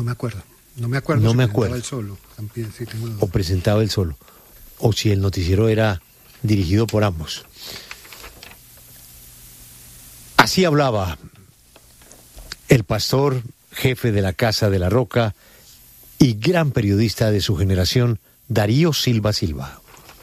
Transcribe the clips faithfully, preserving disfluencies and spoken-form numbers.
me acuerdo. No me acuerdo no si me presentaba acuerdo. él solo. También, sí, tengo O presentaba él solo. O si el noticiero era dirigido por ambos. Así hablaba el pastor, jefe de la Casa de la Roca y gran periodista de su generación, Darío Silva Silva.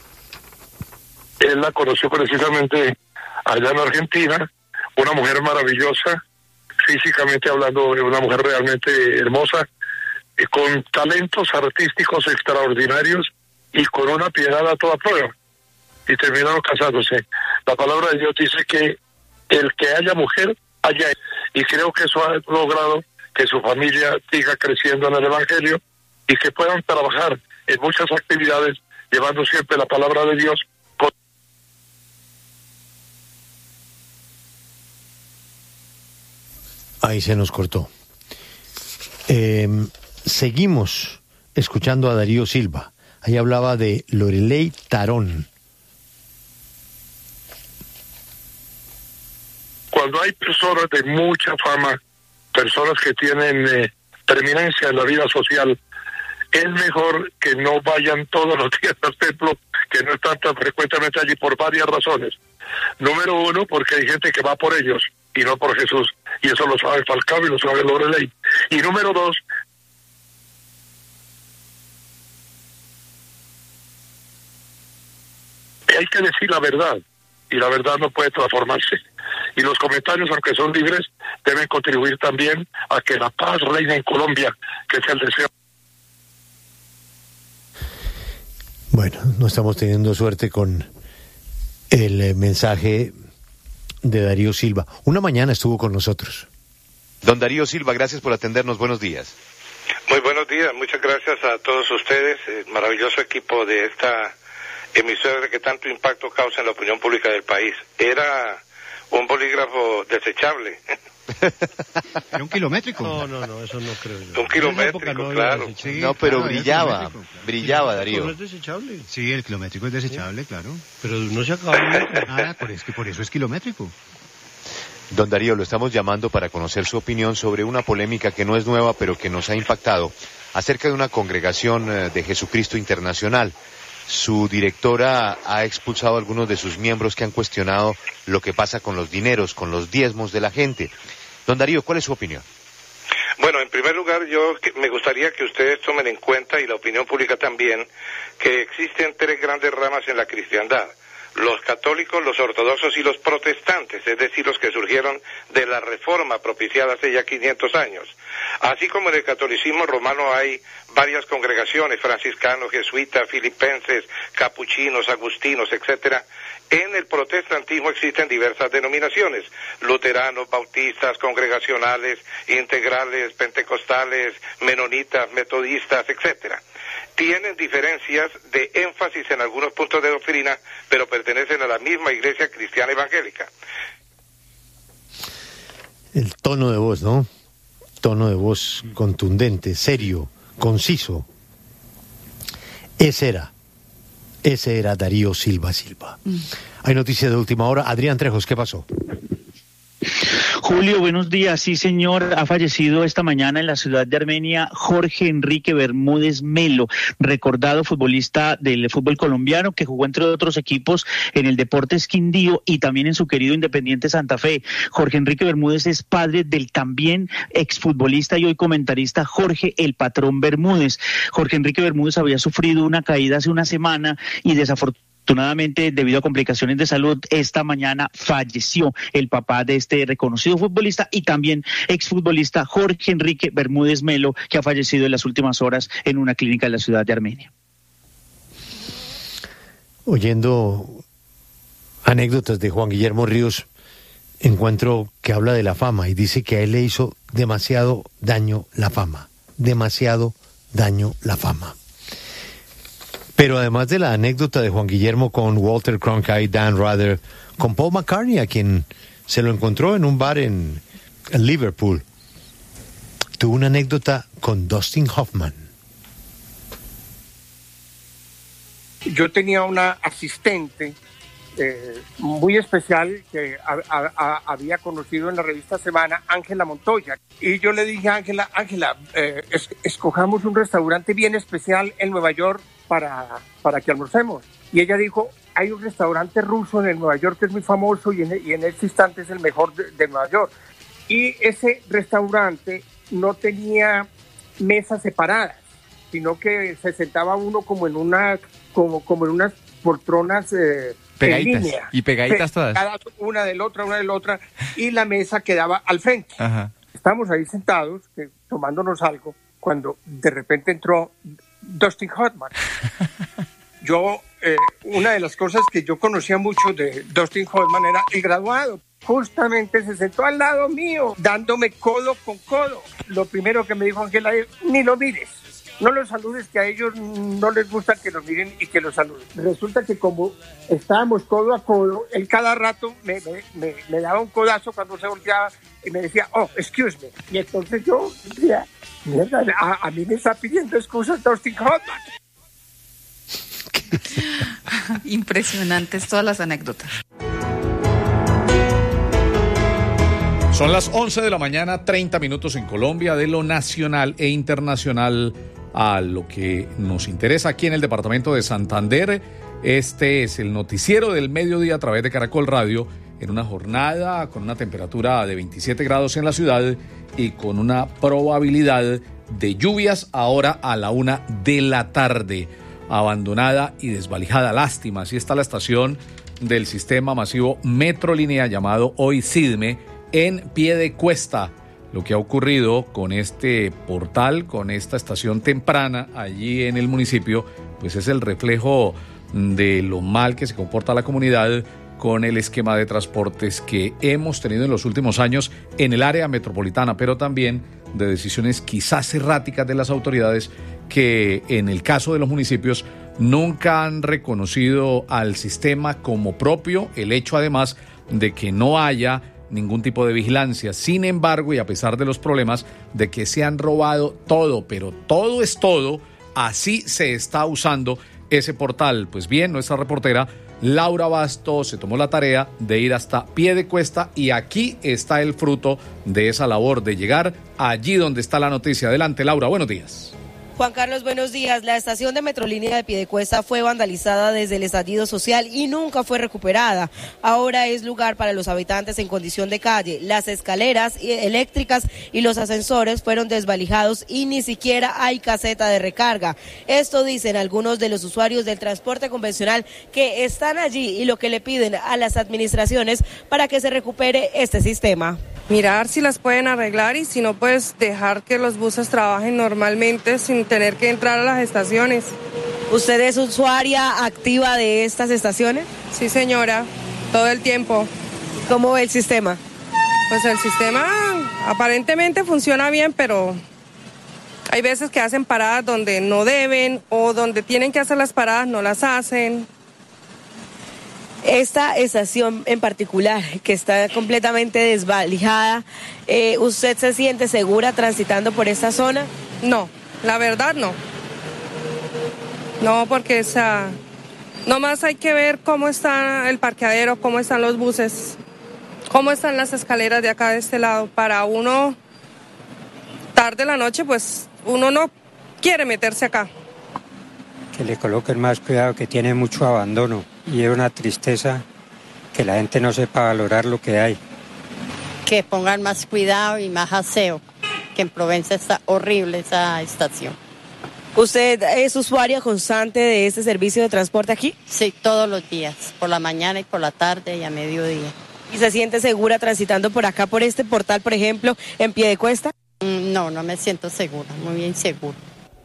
Él la conoció precisamente allá en Argentina, una mujer maravillosa, físicamente hablando, una mujer realmente hermosa, eh, con talentos artísticos extraordinarios y con una piedad a toda prueba. Y terminaron casándose. La palabra de Dios dice que el que haya mujer, haya él. Y creo que eso ha logrado que su familia siga creciendo en el Evangelio y que puedan trabajar en muchas actividades llevando siempre la palabra de Dios. Con... Ahí se nos cortó. Eh, seguimos escuchando a Darío Silva. Ahí hablaba de Loreley Tarón. Cuando hay personas de mucha fama, personas que tienen eh, preeminencia en la vida social, es mejor que no vayan todos los días al templo, que no están tan frecuentemente allí por varias razones. Número uno, porque hay gente que va por ellos y no por Jesús, y eso lo sabe Falcao y lo sabe Loreley. Y número dos, hay que decir la verdad, y la verdad no puede transformarse. Y los comentarios, aunque son libres, deben contribuir también a que la paz reine en Colombia, que es el deseo. Bueno, no estamos teniendo suerte con el eh, mensaje de Darío Silva. Una mañana estuvo con nosotros. Don Darío Silva, gracias por atendernos. Buenos días. Muy buenos días. Muchas gracias a todos ustedes, el maravilloso equipo de esta emisora que tanto impacto causa en la opinión pública del país. Era un bolígrafo desechable. ¿Era un kilométrico? No, no, no, eso no creo yo. Un kilométrico, no claro. Sí, no, pero claro, brillaba, brillaba, Darío. ¿No es desechable? Sí, el kilométrico es desechable, ¿sí? Claro. Pero no se acaba nunca. Ah, por, es que por eso es kilométrico. Don Darío, lo estamos llamando para conocer su opinión sobre una polémica que no es nueva, pero que nos ha impactado, acerca de una congregación de Jesucristo Internacional. Su directora ha expulsado a algunos de sus miembros que han cuestionado lo que pasa con los dineros, con los diezmos de la gente. Don Darío, ¿cuál es su opinión? Bueno, en primer lugar, yo me gustaría que ustedes tomen en cuenta, y la opinión pública también, que existen tres grandes ramas en la cristiandad: los católicos, los ortodoxos y los protestantes, es decir, los que surgieron de la reforma propiciada hace ya quinientos años. Así como en el catolicismo romano hay varias congregaciones, franciscanos, jesuitas, filipenses, capuchinos, agustinos, etcétera, en el protestantismo existen diversas denominaciones: luteranos, bautistas, congregacionales, integrales, pentecostales, menonitas, metodistas, etcétera. Tienen diferencias de énfasis en algunos puntos de doctrina, pero pertenecen a la misma iglesia cristiana evangélica. El tono de voz, ¿no? Tono de voz contundente, serio, conciso. Ese era, ese era Darío Silva Silva. Mm. Hay noticias de última hora. Adrián Trejos, ¿qué pasó? Julio, buenos días. Sí, señor, ha fallecido esta mañana en la ciudad de Armenia Jorge Enrique Bermúdez Melo, recordado futbolista del fútbol colombiano que jugó entre otros equipos en el Deportes Quindío y también en su querido Independiente Santa Fe. Jorge Enrique Bermúdez es padre del también exfutbolista y hoy comentarista Jorge El Patrón Bermúdez. Jorge Enrique Bermúdez había sufrido una caída hace una semana y desafortunadamente Afortunadamente, debido a complicaciones de salud, esta mañana falleció el papá de este reconocido futbolista y también exfutbolista Jorge Enrique Bermúdez Melo, que ha fallecido en las últimas horas en una clínica de la ciudad de Armenia. Oyendo anécdotas de Juan Guillermo Ríos, encuentro que habla de la fama y dice que a él le hizo demasiado daño la fama, demasiado daño la fama. Pero además de la anécdota de Juan Guillermo con Walter Cronkite, Dan Rather, con Paul McCartney, a quien se lo encontró en un bar en, en Liverpool, tuvo una anécdota con Dustin Hoffman. Yo tenía una asistente eh, muy especial que a, a, a, había conocido en la revista Semana, Ángela Montoya. Y yo le dije a Ángela, Ángela, eh, es, escojamos un restaurante bien especial en Nueva York para, para que almorcemos. Y ella dijo, hay un restaurante ruso en Nueva York que es muy famoso y en, y en este instante es el mejor de, de Nueva York. Y ese restaurante no tenía mesas separadas, sino que se sentaba uno como en una, como, como en unas poltronas eh, pegaditas, en línea. y pegaditas todas. Una de la otra, una de la otra, y la mesa quedaba al frente. Ajá. Estábamos ahí sentados, que, tomándonos algo, cuando de repente entró Dustin Hoffman. Yo, eh, una de las cosas que yo conocía mucho de Dustin Hoffman era el graduado. Justamente se sentó al lado mío, dándome codo con codo. Lo primero que me dijo Ángela es, ni lo mires, no los saludes, que a ellos no les gusta que los miren y que los saluden. Resulta que como estábamos codo a codo, él cada rato me, me, me, me daba un codazo cuando se volteaba y me decía, oh, excuse me. Y entonces yo decía, mierda, a, a mí me está pidiendo excusas Dustin Hoffman. Impresionantes todas las anécdotas. Son las once de la mañana, treinta minutos en Colombia, de lo nacional e internacional a lo que nos interesa aquí en el departamento de Santander. Este es el noticiero del mediodía a través de Caracol Radio, en una jornada con una temperatura de veintisiete grados en la ciudad y con una probabilidad de lluvias ahora a la una de la tarde. Abandonada y desvalijada, lástima, así está la estación del sistema masivo Metrolínea llamado hoy SIDME en Piedecuesta. Lo que ha ocurrido con este portal, con esta estación temprana allí en el municipio, pues es el reflejo de lo mal que se comporta la comunidad con el esquema de transportes que hemos tenido en los últimos años en el área metropolitana, pero también de decisiones quizás erráticas de las autoridades que en el caso de los municipios nunca han reconocido al sistema como propio, el hecho además de que no haya ningún tipo de vigilancia. Sin embargo, y a pesar de los problemas de que se han robado todo, pero todo es todo, así se está usando ese portal. Pues bien, nuestra reportera Laura Basto se tomó la tarea de ir hasta Piedecuesta y aquí está el fruto de esa labor, de llegar allí donde está la noticia. Adelante, Laura, buenos días. Juan Carlos, buenos días. La estación de Metrolínea de Piedecuesta fue vandalizada desde el estallido social y nunca fue recuperada. Ahora es lugar para los habitantes en condición de calle. Las escaleras eléctricas y los ascensores fueron desvalijados y ni siquiera hay caseta de recarga. Esto dicen algunos de los usuarios del transporte convencional que están allí y lo que le piden a las administraciones para que se recupere este sistema. Mirar si las pueden arreglar y si no, pues dejar que los buses trabajen normalmente sin tener que entrar a las estaciones. ¿Usted es usuaria activa de estas estaciones? Sí, señora, todo el tiempo. ¿Cómo ve el sistema? Pues el sistema aparentemente funciona bien, pero hay veces que hacen paradas donde no deben o donde tienen que hacer las paradas no las hacen. Esta estación en particular, que está completamente desvalijada, eh, ¿usted se siente segura transitando por esta zona? No, la verdad no. No, porque esa, nomás hay que ver cómo está el parqueadero, cómo están los buses, cómo están las escaleras de acá de este lado. Para uno, tarde la noche, pues uno no quiere meterse acá. Que le coloquen más cuidado, que tiene mucho abandono y es una tristeza que la gente no sepa valorar lo que hay. Que pongan más cuidado y más aseo, que en Provenza está horrible esa estación. ¿Usted es usuaria constante de este servicio de transporte aquí? Sí, todos los días, por la mañana y por la tarde y a mediodía. ¿Y se siente segura transitando por acá, por este portal, por ejemplo, en Piedecuesta? No, no me siento segura, muy bien segura.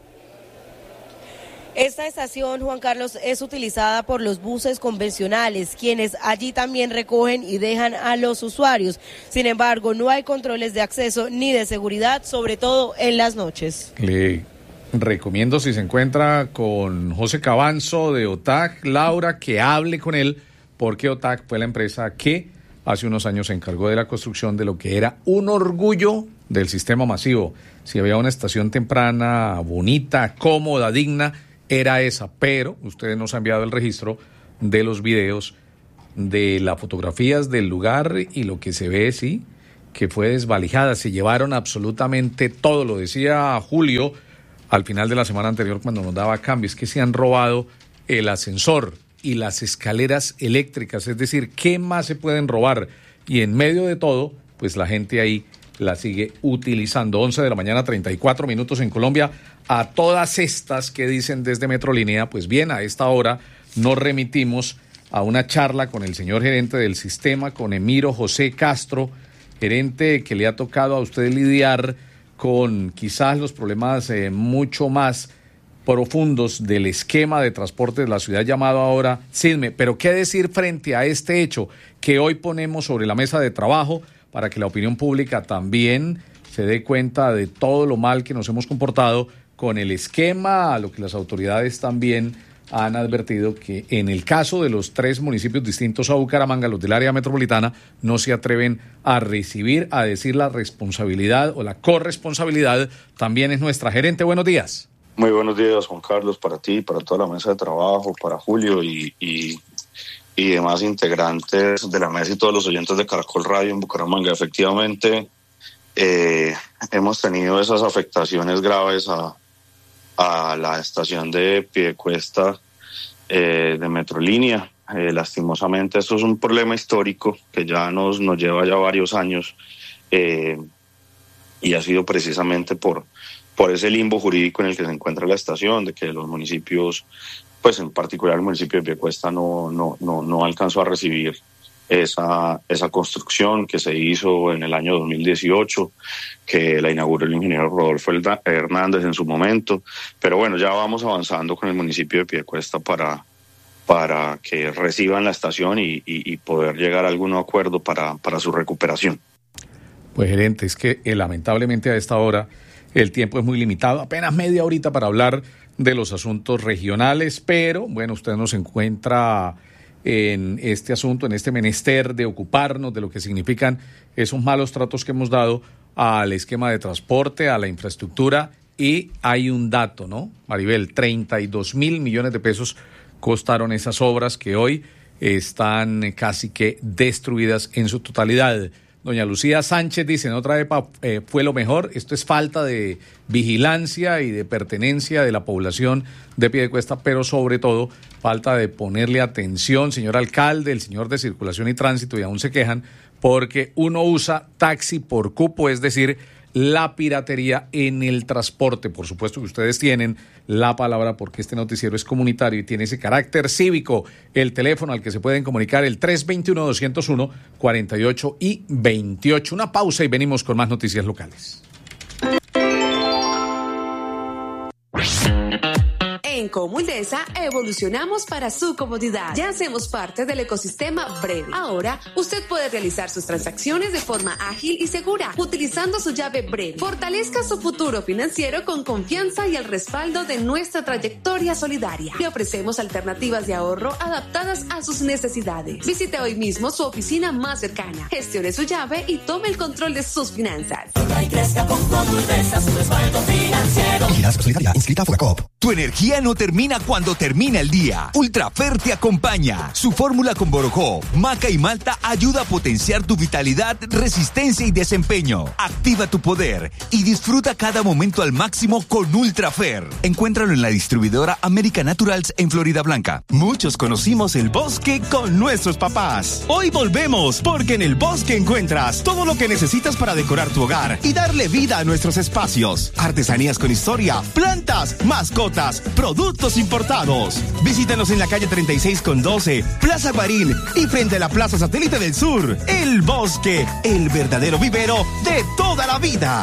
Esta estación, Juan Carlos, es utilizada por los buses convencionales, quienes allí también recogen y dejan a los usuarios. Sin embargo, no hay controles de acceso ni de seguridad, sobre todo en las noches. Le recomiendo, si se encuentra con José Cabanzo de O T A C, Laura, que hable con él, porque O T A C fue la empresa que hace unos años se encargó de la construcción de lo que era un orgullo del sistema masivo. Si había una estación temprana, bonita, cómoda, digna, era esa, pero ustedes nos han enviado el registro de los videos de las fotografías del lugar y lo que se ve, sí, que fue desvalijada. Se llevaron absolutamente todo, lo decía Julio al final de la semana anterior cuando nos daba cambio, es que se han robado el ascensor y las escaleras eléctricas, es decir, ¿qué más se pueden robar? Y en medio de todo, pues la gente ahí la sigue utilizando. once de la mañana, treinta y cuatro minutos en Colombia. A todas estas que dicen desde Metrolínea, pues bien, a esta hora nos remitimos a una charla con el señor gerente del sistema, con Emiro José Castro, gerente que le ha tocado a usted lidiar con quizás los problemas eh, mucho más profundos del esquema de transporte de la ciudad llamado ahora SIDME. Pero ¿qué decir frente a este hecho que hoy ponemos sobre la mesa de trabajo para que la opinión pública también se dé cuenta de todo lo mal que nos hemos comportado con el esquema, a lo que las autoridades también han advertido que en el caso de los tres municipios distintos a Bucaramanga, los del área metropolitana, no se atreven a recibir, a decir la responsabilidad o la corresponsabilidad también es nuestra. Gerente, buenos días. Muy buenos días, Juan Carlos, para ti, para toda la mesa de trabajo, para Julio y, y, y demás integrantes de la mesa y todos los oyentes de Caracol Radio en Bucaramanga. Efectivamente, eh, hemos tenido esas afectaciones graves a a la estación de Piedecuesta eh, de Metrolínea. Eh, lastimosamente esto es un problema histórico que ya nos, nos lleva ya varios años eh, y ha sido precisamente por, por ese limbo jurídico en el que se encuentra la estación, de que los municipios, pues en particular el municipio de Piedecuesta no, no, no, no alcanzó a recibir esa, esa construcción que se hizo en el año dos mil dieciocho, que la inauguró el ingeniero Rodolfo Hernández en su momento. Pero bueno, ya vamos avanzando con el municipio de Piedecuesta para, para que reciban la estación y, y, y poder llegar a algún acuerdo para, para su recuperación. Pues gerente, es que eh, lamentablemente a esta hora el tiempo es muy limitado, apenas media horita para hablar de los asuntos regionales, pero bueno, usted nos encuentra en este asunto, en este menester de ocuparnos de lo que significan esos malos tratos que hemos dado al esquema de transporte, a la infraestructura, y hay un dato, ¿no, Maribel? treinta y dos mil millones de pesos costaron esas obras que hoy están casi que destruidas en su totalidad. Doña Lucía Sánchez dice, en otra época eh, fue lo mejor. Esto es falta de vigilancia y de pertenencia de la población de Piedecuesta, pero sobre todo falta de ponerle atención, señor alcalde, el señor de Circulación y Tránsito, y aún se quejan porque uno usa taxi por cupo, es decir, la piratería en el transporte. Por supuesto que ustedes tienen la palabra porque este noticiero es comunitario y tiene ese carácter cívico. El teléfono al que se pueden comunicar, el tres dos uno, dos cero uno, cuarenta y ocho y veintiocho. Una pausa y venimos con más noticias locales. En Comuldesa evolucionamos para su comodidad. Ya hacemos parte del ecosistema Breve. Ahora, usted puede realizar sus transacciones de forma ágil y segura utilizando su llave Breve. Fortalezca su futuro financiero con confianza y el respaldo de nuestra trayectoria solidaria. Le ofrecemos alternativas de ahorro adaptadas a sus necesidades. Visite hoy mismo su oficina más cercana. Gestione su llave y tome el control de sus finanzas. Crezca con Comuldesa, su respaldo financiero. Vigilanza Solidaria, inscrita a Fogacop. Tu energía no termina cuando termina el día. Ultrafer te acompaña. Su fórmula con borojó, maca y malta ayuda a potenciar tu vitalidad, resistencia y desempeño. Activa tu poder y disfruta cada momento al máximo con Ultrafer. Encuéntralo en la distribuidora American Naturals en Florida Blanca. Muchos conocimos el bosque con nuestros papás. Hoy volvemos porque en el bosque encuentras todo lo que necesitas para decorar tu hogar y darle vida a nuestros espacios. Artesanías con historia, plantas, mascotas, productos importados. Visítanos en la calle treinta y seis con doce, Plaza Guarín y frente a la Plaza Satélite del Sur. El Bosque, el verdadero vivero de toda la vida.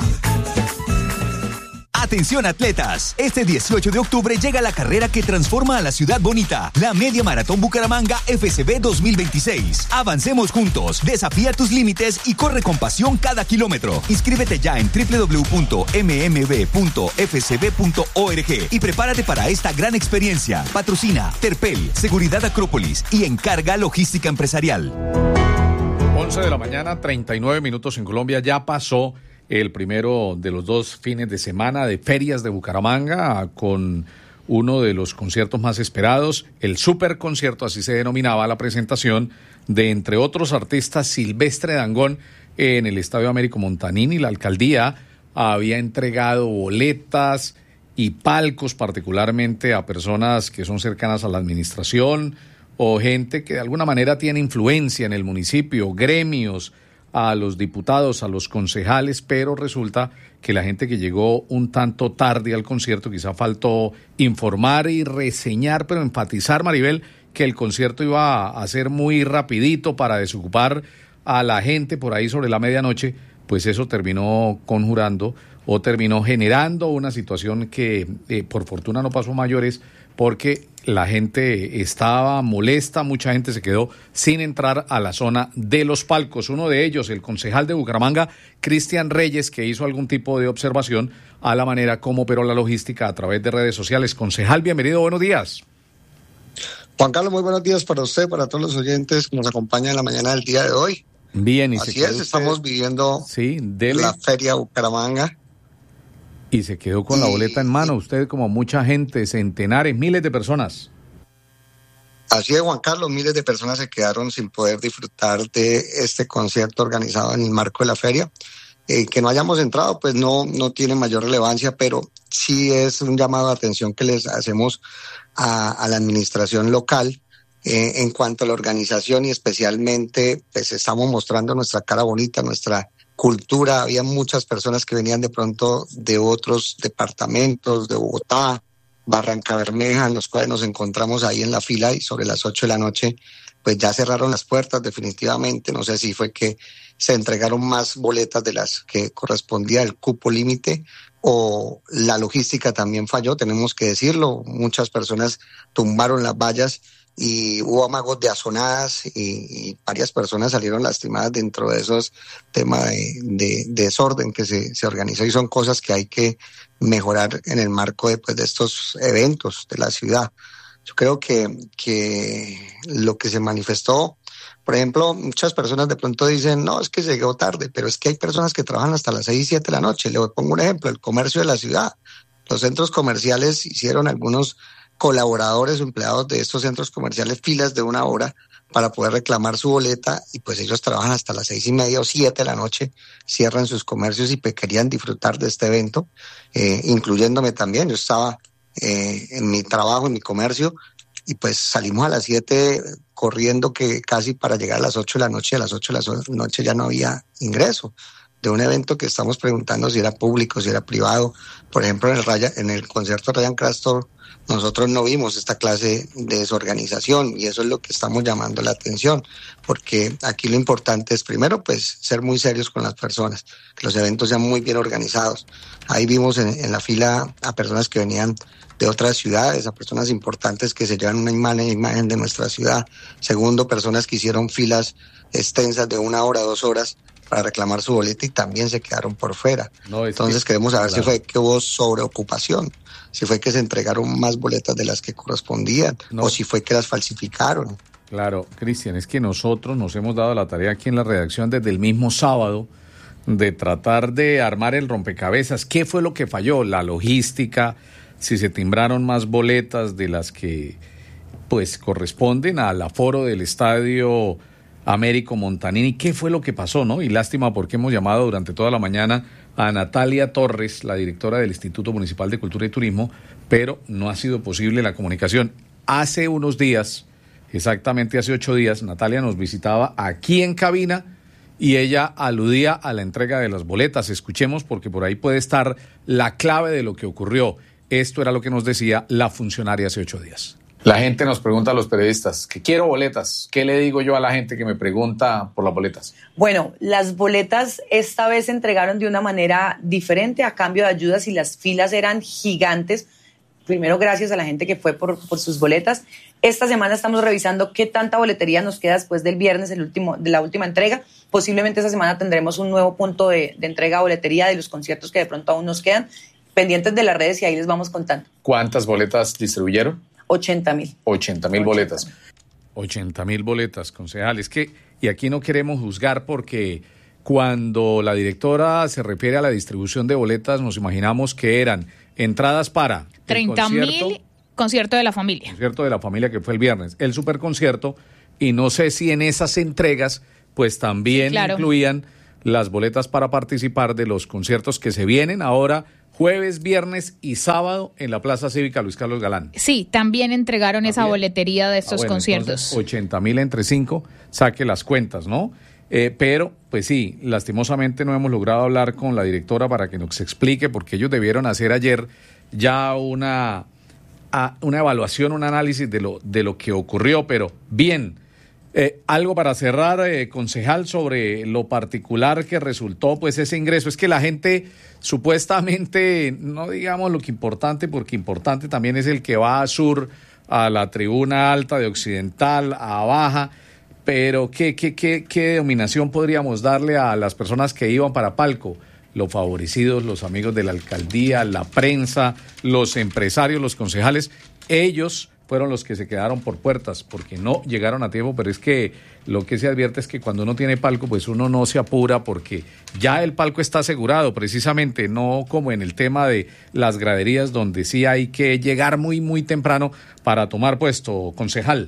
Atención atletas, este dieciocho de octubre llega la carrera que transforma a la ciudad bonita, la Media Maratón Bucaramanga F C B dos mil veintiséis. Avancemos juntos, desafía tus límites y corre con pasión cada kilómetro. Inscríbete ya en doble u doble u doble u punto eme eme be punto efe ce be punto org y prepárate para esta gran experiencia. Patrocina Terpel, Seguridad Acrópolis y Encarga Logística Empresarial. once de la mañana, treinta y nueve minutos en Colombia. Ya pasó el primero de los dos fines de semana de ferias de Bucaramanga, con uno de los conciertos más esperados, el superconcierto, así se denominaba la presentación, de entre otros artistas Silvestre Dangond en el Estadio Américo Montanini. La alcaldía había entregado boletas y palcos particularmente a personas que son cercanas a la administración o gente que de alguna manera tiene influencia en el municipio, gremios, a los diputados, a los concejales, pero resulta que la gente que llegó un tanto tarde al concierto quizá faltó informar y reseñar, pero enfatizar, Maribel, que el concierto iba a ser muy rapidito para desocupar a la gente por ahí sobre la medianoche, pues eso terminó conjurando o terminó generando una situación que eh, por fortuna no pasó a mayores, porque la gente estaba molesta, mucha gente se quedó sin entrar a la zona de los palcos. Uno de ellos, el concejal de Bucaramanga, Cristian Reyes, que hizo algún tipo de observación a la manera como operó la logística a través de redes sociales. Concejal, bienvenido, buenos días. Juan Carlos, muy buenos días para usted, para todos los oyentes que nos acompañan en la mañana del día de hoy. Bien, y así se quedó es, usted... estamos viviendo sí, dele. la Feria Bucaramanga. Y se quedó con y, la boleta en mano, usted como mucha gente, centenares, miles de personas. Así es, Juan Carlos, miles de personas se quedaron sin poder disfrutar de este concierto organizado en el marco de la feria. Eh, que no hayamos entrado, pues no, no tiene mayor relevancia, pero sí es un llamado de atención que les hacemos a, a la administración local eh, en cuanto a la organización, y especialmente pues estamos mostrando nuestra cara bonita, nuestra cultura. Había muchas personas que venían de pronto de otros departamentos, de Bogotá, Barranca Bermeja, en los cuales nos encontramos ahí en la fila, y sobre las ocho de la noche pues ya cerraron las puertas definitivamente. No sé si fue que se entregaron más boletas de las que correspondía al cupo límite o la logística también falló, tenemos que decirlo. Muchas personas tumbaron las vallas y hubo amagos de azonadas, y, y varias personas salieron lastimadas dentro de esos temas de, de, de desorden que se, se organizó, y son cosas que hay que mejorar en el marco de, pues, de estos eventos de la ciudad. Yo creo que, que lo que se manifestó, por ejemplo, muchas personas de pronto dicen, no, es que llegó tarde, pero es que hay personas que trabajan hasta las seis y siete de la noche. Le pongo un ejemplo, el comercio de la ciudad. Los centros comerciales hicieron algunos colaboradores o empleados de estos centros comerciales filas de una hora para poder reclamar su boleta, y pues ellos trabajan hasta las seis y media o siete de la noche, cierran sus comercios y querían disfrutar de este evento, eh, incluyéndome también. Yo estaba eh, en mi trabajo, en mi comercio, y pues salimos a las siete corriendo, que casi para llegar a las ocho de la noche, a las ocho de la noche ya no había ingreso de un evento que estamos preguntando si era público, si era privado. Por ejemplo, en el, Raya, en el concierto Ryan Craster, nosotros no vimos esta clase de desorganización, y eso es lo que estamos llamando la atención, porque aquí lo importante es primero pues ser muy serios con las personas, que los eventos sean muy bien organizados. Ahí vimos en, en la fila a personas que venían de otras ciudades, a personas importantes que se llevan una imagen, imagen de nuestra ciudad. Segundo, personas que hicieron filas extensas de una hora, dos horas para reclamar su boleta y también se quedaron por fuera. No, Entonces que, queremos saber claro. si fue que hubo sobreocupación, si fue que se entregaron más boletas de las que correspondían, no. o si fue que las falsificaron. Claro, Cristian, es que nosotros nos hemos dado la tarea aquí en la redacción desde el mismo sábado de tratar de armar el rompecabezas. ¿Qué fue lo que falló? La logística, si se timbraron más boletas de las que pues corresponden al aforo del estadio Américo Montanini. ¿Qué fue lo que pasó, no? Y lástima, porque hemos llamado durante toda la mañana a Natalia Torres, la directora del Instituto Municipal de Cultura y Turismo, pero no ha sido posible la comunicación. Hace unos días, exactamente hace ocho días, Natalia nos visitaba aquí en cabina y ella aludía a la entrega de las boletas. Escuchemos, porque por ahí puede estar la clave de lo que ocurrió. Esto era lo que nos decía la funcionaria hace ocho días. La gente nos pregunta a los periodistas que quiero boletas. ¿Qué le digo yo a la gente que me pregunta por las boletas? Bueno, las boletas esta vez se entregaron de una manera diferente a cambio de ayudas, y las filas eran gigantes. Primero, gracias a la gente que fue por, por sus boletas. Esta semana estamos revisando qué tanta boletería nos queda después del viernes, el último, de la última entrega. Posiblemente esta semana tendremos un nuevo punto de, de entrega de boletería de los conciertos que de pronto aún nos quedan. Pendientes de las redes y ahí les vamos contando. ¿Cuántas boletas distribuyeron? ochenta mil. ochenta mil boletas. ochenta mil boletas, concejal. Es que, y aquí no queremos juzgar, porque cuando la directora se refiere a la distribución de boletas, nos imaginamos que eran entradas para treinta mil concierto de la familia. Concierto de la familia que fue el viernes. El superconcierto, y no sé si en esas entregas pues también sí, claro. incluían las boletas para participar de los conciertos que se vienen ahora jueves, viernes y sábado en la Plaza Cívica Luis Carlos Galán. Sí, también entregaron ¿También? esa boletería de estos ah, bueno, conciertos. ochenta mil entre cinco, saque las cuentas, ¿no? Eh, pero, pues sí, lastimosamente no hemos logrado hablar con la directora para que nos explique, porque ellos debieron hacer ayer ya una, a, una evaluación, un análisis de lo, de lo que ocurrió, pero bien. Eh, algo para cerrar, eh, concejal, sobre lo particular que resultó pues ese ingreso. Es que la gente supuestamente, no digamos lo que importante, porque importante también es el que va a sur, a la tribuna alta de Occidental, a baja, pero ¿qué, qué, qué, qué denominación podríamos darle a las personas que iban para palco? Los favorecidos, los amigos de la alcaldía, la prensa, los empresarios, los concejales, ellos fueron los que se quedaron por puertas porque no llegaron a tiempo, pero es que lo que se advierte es que cuando uno tiene palco, pues uno no se apura porque ya el palco está asegurado, precisamente, no como en el tema de las graderías donde sí hay que llegar muy, muy temprano para tomar puesto, concejal.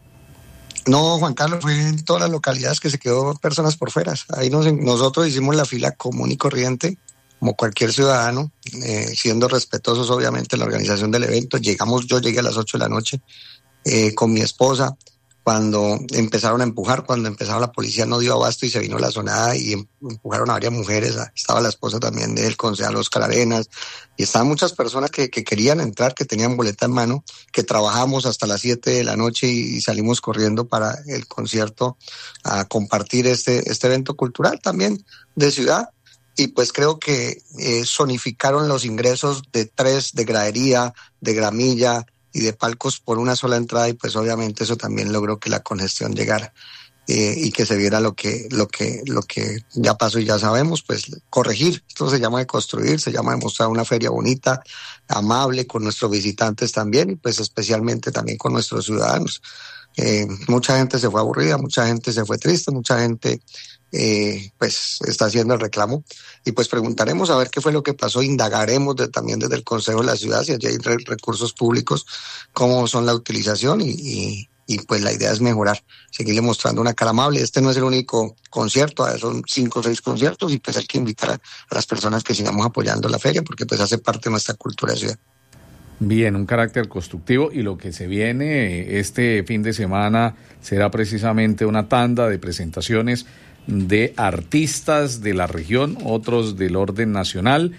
No, Juan Carlos, fue en todas las localidades que se quedó personas por fuera. Ahí nos, nosotros hicimos la fila común y corriente, como cualquier ciudadano, eh, siendo respetuosos obviamente en la organización del evento. Llegamos, yo llegué a las ocho de la noche eh, con mi esposa, cuando empezaron a empujar, cuando empezaron la policía no dio abasto y se vino la zonada y empujaron a varias mujeres, estaba la esposa también del concejal Oscar Arenas, y estaban muchas personas que, que querían entrar, que tenían boleta en mano, que trabajamos hasta las siete de la noche y, y salimos corriendo para el concierto a compartir este, este evento cultural también de ciudad. Y pues creo que eh, zonificaron los ingresos de tres, de gradería, de gramilla y de palcos por una sola entrada, y pues obviamente eso también logró que la congestión llegara eh, y que se viera lo que, lo que, lo que ya pasó y ya sabemos, pues corregir. Esto se llama de construir, se llama de mostrar una feria bonita, amable con nuestros visitantes también y pues especialmente también con nuestros ciudadanos. Eh, mucha gente se fue aburrida, mucha gente se fue triste, mucha gente eh, pues está haciendo el reclamo y pues preguntaremos a ver qué fue lo que pasó, indagaremos de, también desde el Consejo de la Ciudad, si allí hay re- recursos públicos, cómo son la utilización y, y, y pues la idea es mejorar, seguirle mostrando una cara amable. Este no es el único concierto, son cinco o seis conciertos y pues hay que invitar a, a las personas que sigamos apoyando la feria porque pues hace parte de nuestra cultura de ciudad. Bien, un carácter constructivo, y lo que se viene este fin de semana será precisamente una tanda de presentaciones de artistas de la región, otros del orden nacional,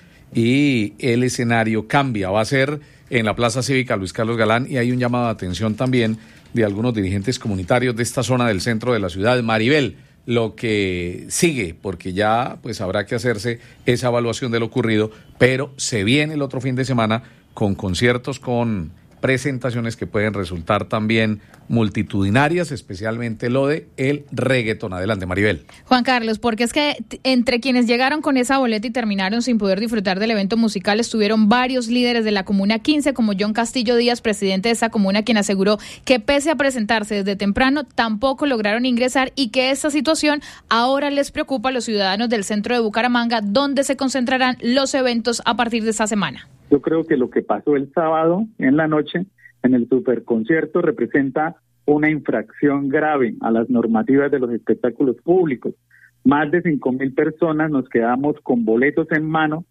y el escenario cambia, va a ser en la Plaza Cívica Luis Carlos Galán, y hay un llamado de atención también de algunos dirigentes comunitarios de esta zona del centro de la ciudad, Maribel, lo que sigue, porque ya pues habrá que hacerse esa evaluación de lo ocurrido, pero se viene el otro fin de semana con conciertos, con presentaciones que pueden resultar también multitudinarias, especialmente lo de el reggaetón. Adelante, Maribel. Juan Carlos, porque es que t- entre quienes llegaron con esa boleta y terminaron sin poder disfrutar del evento musical estuvieron varios líderes de la Comuna quince, como John Castillo Díaz, presidente de esa comuna, quien aseguró que pese a presentarse desde temprano, tampoco lograron ingresar y que esta situación ahora les preocupa a los ciudadanos del centro de Bucaramanga, donde se concentrarán los eventos a partir de esta semana. Yo creo que lo que pasó el sábado en la noche en el superconcierto representa una infracción grave a las normativas de los espectáculos públicos. Más de cinco mil personas nos quedamos con boletos en mano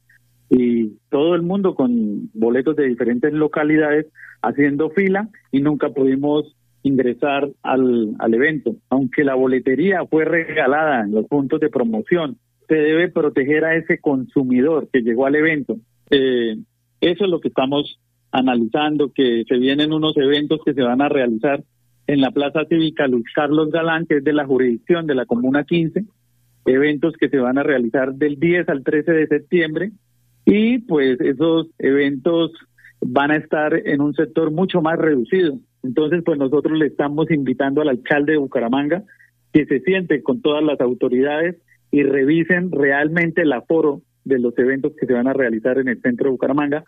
y todo el mundo con boletos de diferentes localidades haciendo fila y nunca pudimos ingresar al, al evento. Aunque la boletería fue regalada en los puntos de promoción, se debe proteger a ese consumidor que llegó al evento. Eh, Eso es lo que estamos analizando, que se vienen unos eventos que se van a realizar en la Plaza Cívica Luis Carlos Galán, que es de la jurisdicción de la Comuna quince, eventos que se van a realizar del diez al trece de septiembre, y pues esos eventos van a estar en un sector mucho más reducido. Entonces, pues nosotros le estamos invitando al alcalde de Bucaramanga que se siente con todas las autoridades y revisen realmente el aforo de los eventos que se van a realizar en el centro de Bucaramanga.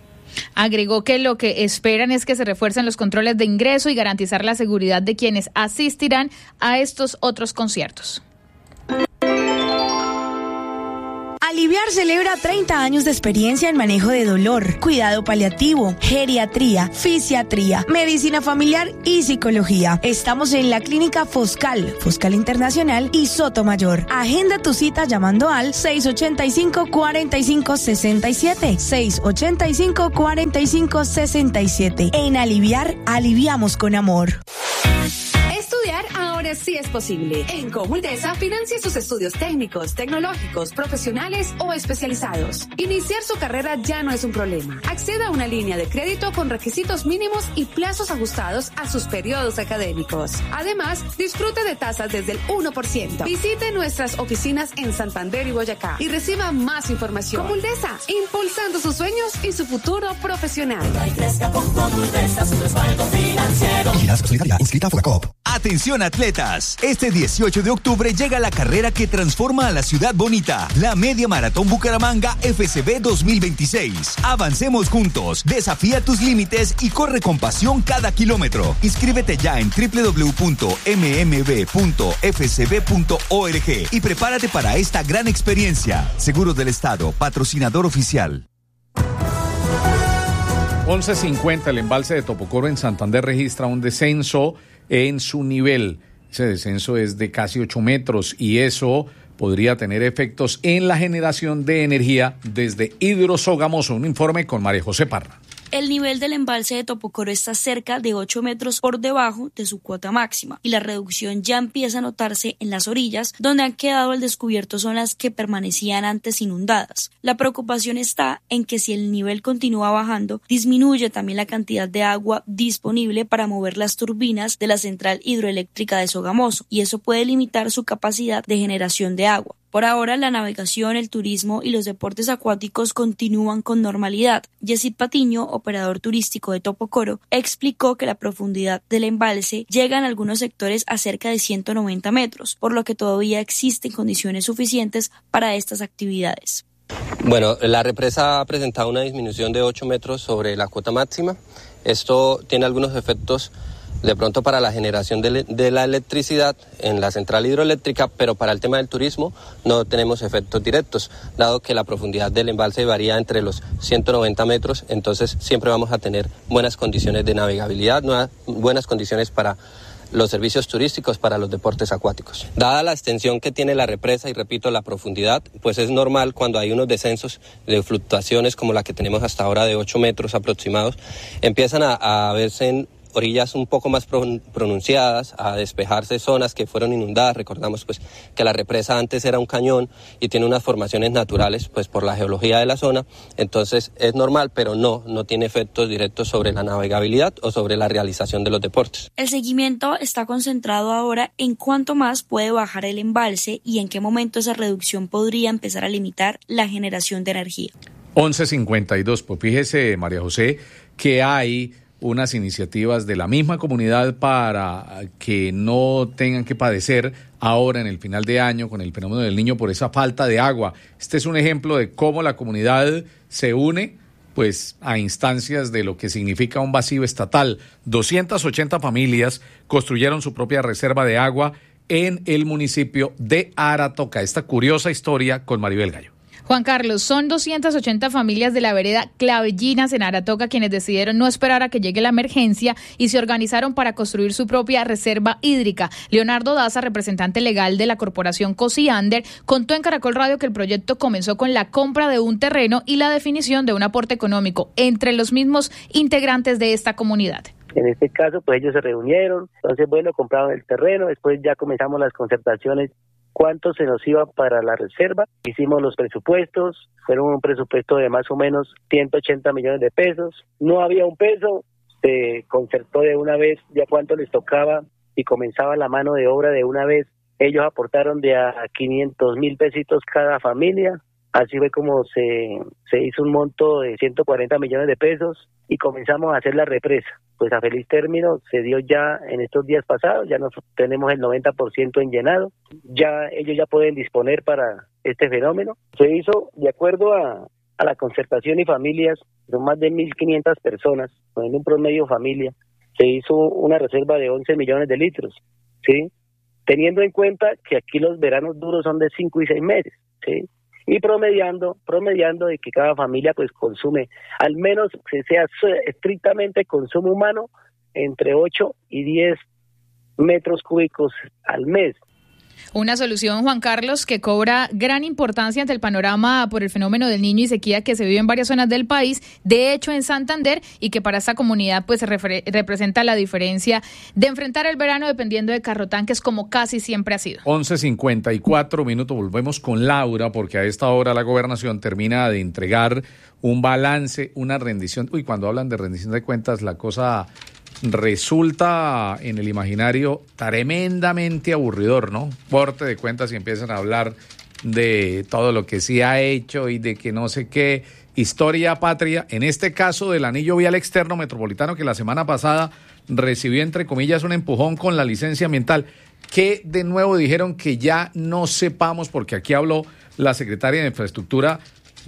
Agregó que lo que esperan es que se refuercen los controles de ingreso y garantizar la seguridad de quienes asistirán a estos otros conciertos. Aliviar celebra treinta años de experiencia en manejo de dolor, cuidado paliativo, geriatría, fisiatría, medicina familiar y psicología. Estamos en la clínica Foscal, Foscal Internacional y Sotomayor. Agenda tu cita llamando al seis ochenta y cinco, cuarenta y cinco, sesenta y siete, seis ochenta y cinco, cuarenta y cinco, sesenta y siete. En Aliviar, aliviamos con amor. Estudiar ahora sí es posible. En Comuldesa financia sus estudios técnicos, tecnológicos, profesionales o especializados. Iniciar su carrera ya no es un problema. Acceda a una línea de crédito con requisitos mínimos y plazos ajustados a sus periodos académicos. Además, disfrute de tasas desde el uno por ciento. Visite nuestras oficinas en Santander y Boyacá y reciba más información. Comuldesa, impulsando sus sueños y su futuro profesional. Vigilanza Solidaria, inscrita a Fogacop. Atención atletas, este dieciocho de octubre llega la carrera que transforma a la ciudad bonita, la Media Maratón Bucaramanga F C B dos mil veintiséis. Avancemos juntos, desafía tus límites y corre con pasión cada kilómetro. Inscríbete ya en doble u doble u doble u punto m m b punto f c b punto org y prepárate para esta gran experiencia. Seguros del Estado, patrocinador oficial. once cincuenta, el embalse de Topocoro en Santander registra un descenso en su nivel. Ese descenso es de casi ocho metros y eso podría tener efectos en la generación de energía desde Hidrosogamoso. Un informe con María José Parra. El nivel del embalse de Topocoro está cerca de ocho metros por debajo de su cuota máxima y la reducción ya empieza a notarse en las orillas, donde han quedado al descubierto zonas que permanecían antes inundadas. La preocupación está en que si el nivel continúa bajando, disminuye también la cantidad de agua disponible para mover las turbinas de la central hidroeléctrica de Sogamoso, y eso puede limitar su capacidad de generación de agua. Por ahora, la navegación, el turismo y los deportes acuáticos continúan con normalidad. Yesid Patiño, operador turístico de Topocoro, explicó que la profundidad del embalse llega en algunos sectores a cerca de ciento noventa metros, por lo que todavía existen condiciones suficientes para estas actividades. Bueno, la represa ha presentado una disminución de ocho metros sobre la cuota máxima. Esto tiene algunos efectos de pronto para la generación de, de la electricidad en la central hidroeléctrica, pero para el tema del turismo no tenemos efectos directos, dado que la profundidad del embalse varía entre los ciento noventa metros, entonces siempre vamos a tener buenas condiciones de navegabilidad, nuevas, buenas condiciones para los servicios turísticos, para los deportes acuáticos. Dada la extensión que tiene la represa y repito la profundidad, pues es normal cuando hay unos descensos de fluctuaciones como la que tenemos hasta ahora de ocho metros aproximados, empiezan a, a verse en orillas un poco más pronunciadas, a despejarse zonas que fueron inundadas. Recordamos pues que la represa antes era un cañón y tiene unas formaciones naturales pues por la geología de la zona, entonces es normal, pero no, no tiene efectos directos sobre la navegabilidad o sobre la realización de los deportes. El seguimiento está concentrado ahora en cuánto más puede bajar el embalse y en qué momento esa reducción podría empezar a limitar la generación de energía. once cincuenta y dos, pues fíjese, María José, que hay unas iniciativas de la misma comunidad para que no tengan que padecer ahora en el final de año con el fenómeno del Niño por esa falta de agua. Este es un ejemplo de cómo la comunidad se une pues a instancias de lo que significa un vacío estatal. doscientas ochenta familias construyeron su propia reserva de agua en el municipio de Aratoca. Esta curiosa historia con Maribel Gallo. Juan Carlos, son doscientas ochenta familias de la vereda Clavellinas en Aratoca quienes decidieron no esperar a que llegue la emergencia y se organizaron para construir su propia reserva hídrica. Leonardo Daza, representante legal de la corporación Cosiander, contó en Caracol Radio que el proyecto comenzó con la compra de un terreno y la definición de un aporte económico entre los mismos integrantes de esta comunidad. En este caso, pues ellos se reunieron, entonces bueno, compraron el terreno, después ya comenzamos las concertaciones. ¿Cuánto se nos iba para la reserva? Hicimos los presupuestos, fueron un presupuesto de más o menos ciento ochenta millones de pesos. No había un peso, se concertó de una vez ya cuánto les tocaba y comenzaba la mano de obra de una vez. Ellos aportaron de a quinientos mil pesitos cada familia. Así fue como se, se hizo un monto de ciento cuarenta millones de pesos y comenzamos a hacer la represa. Pues a feliz término se dio ya en estos días pasados, ya nos tenemos el noventa por ciento en llenado, ya ellos ya pueden disponer para este fenómeno. Se hizo de acuerdo a, a la concertación y familias, son más de mil quinientas personas, en un promedio familia, se hizo una reserva de once millones de litros, ¿sí? Teniendo en cuenta que aquí los veranos duros son de cinco y seis meses, ¿sí? y promediando, promediando de que cada familia pues consume, al menos que sea estrictamente consumo humano, entre ocho y diez metros cúbicos al mes. Una solución, Juan Carlos, que cobra gran importancia ante el panorama por el fenómeno del Niño y sequía que se vive en varias zonas del país, de hecho en Santander, y que para esta comunidad pues refer- representa la diferencia de enfrentar el verano dependiendo de carrotanques, como casi siempre ha sido. once cincuenta y cuatro minutos, volvemos con Laura, porque a esta hora la gobernación termina de entregar un balance, una rendición. Uy, cuando hablan de rendición de cuentas, la cosa resulta en el imaginario tremendamente aburridor, ¿no? Corte de cuentas y empiezan a hablar de todo lo que sí ha hecho y de que no sé qué, historia patria, en este caso del anillo vial externo metropolitano que la semana pasada recibió entre comillas un empujón con la licencia ambiental, que de nuevo dijeron que ya no sepamos, porque aquí habló la secretaria de Infraestructura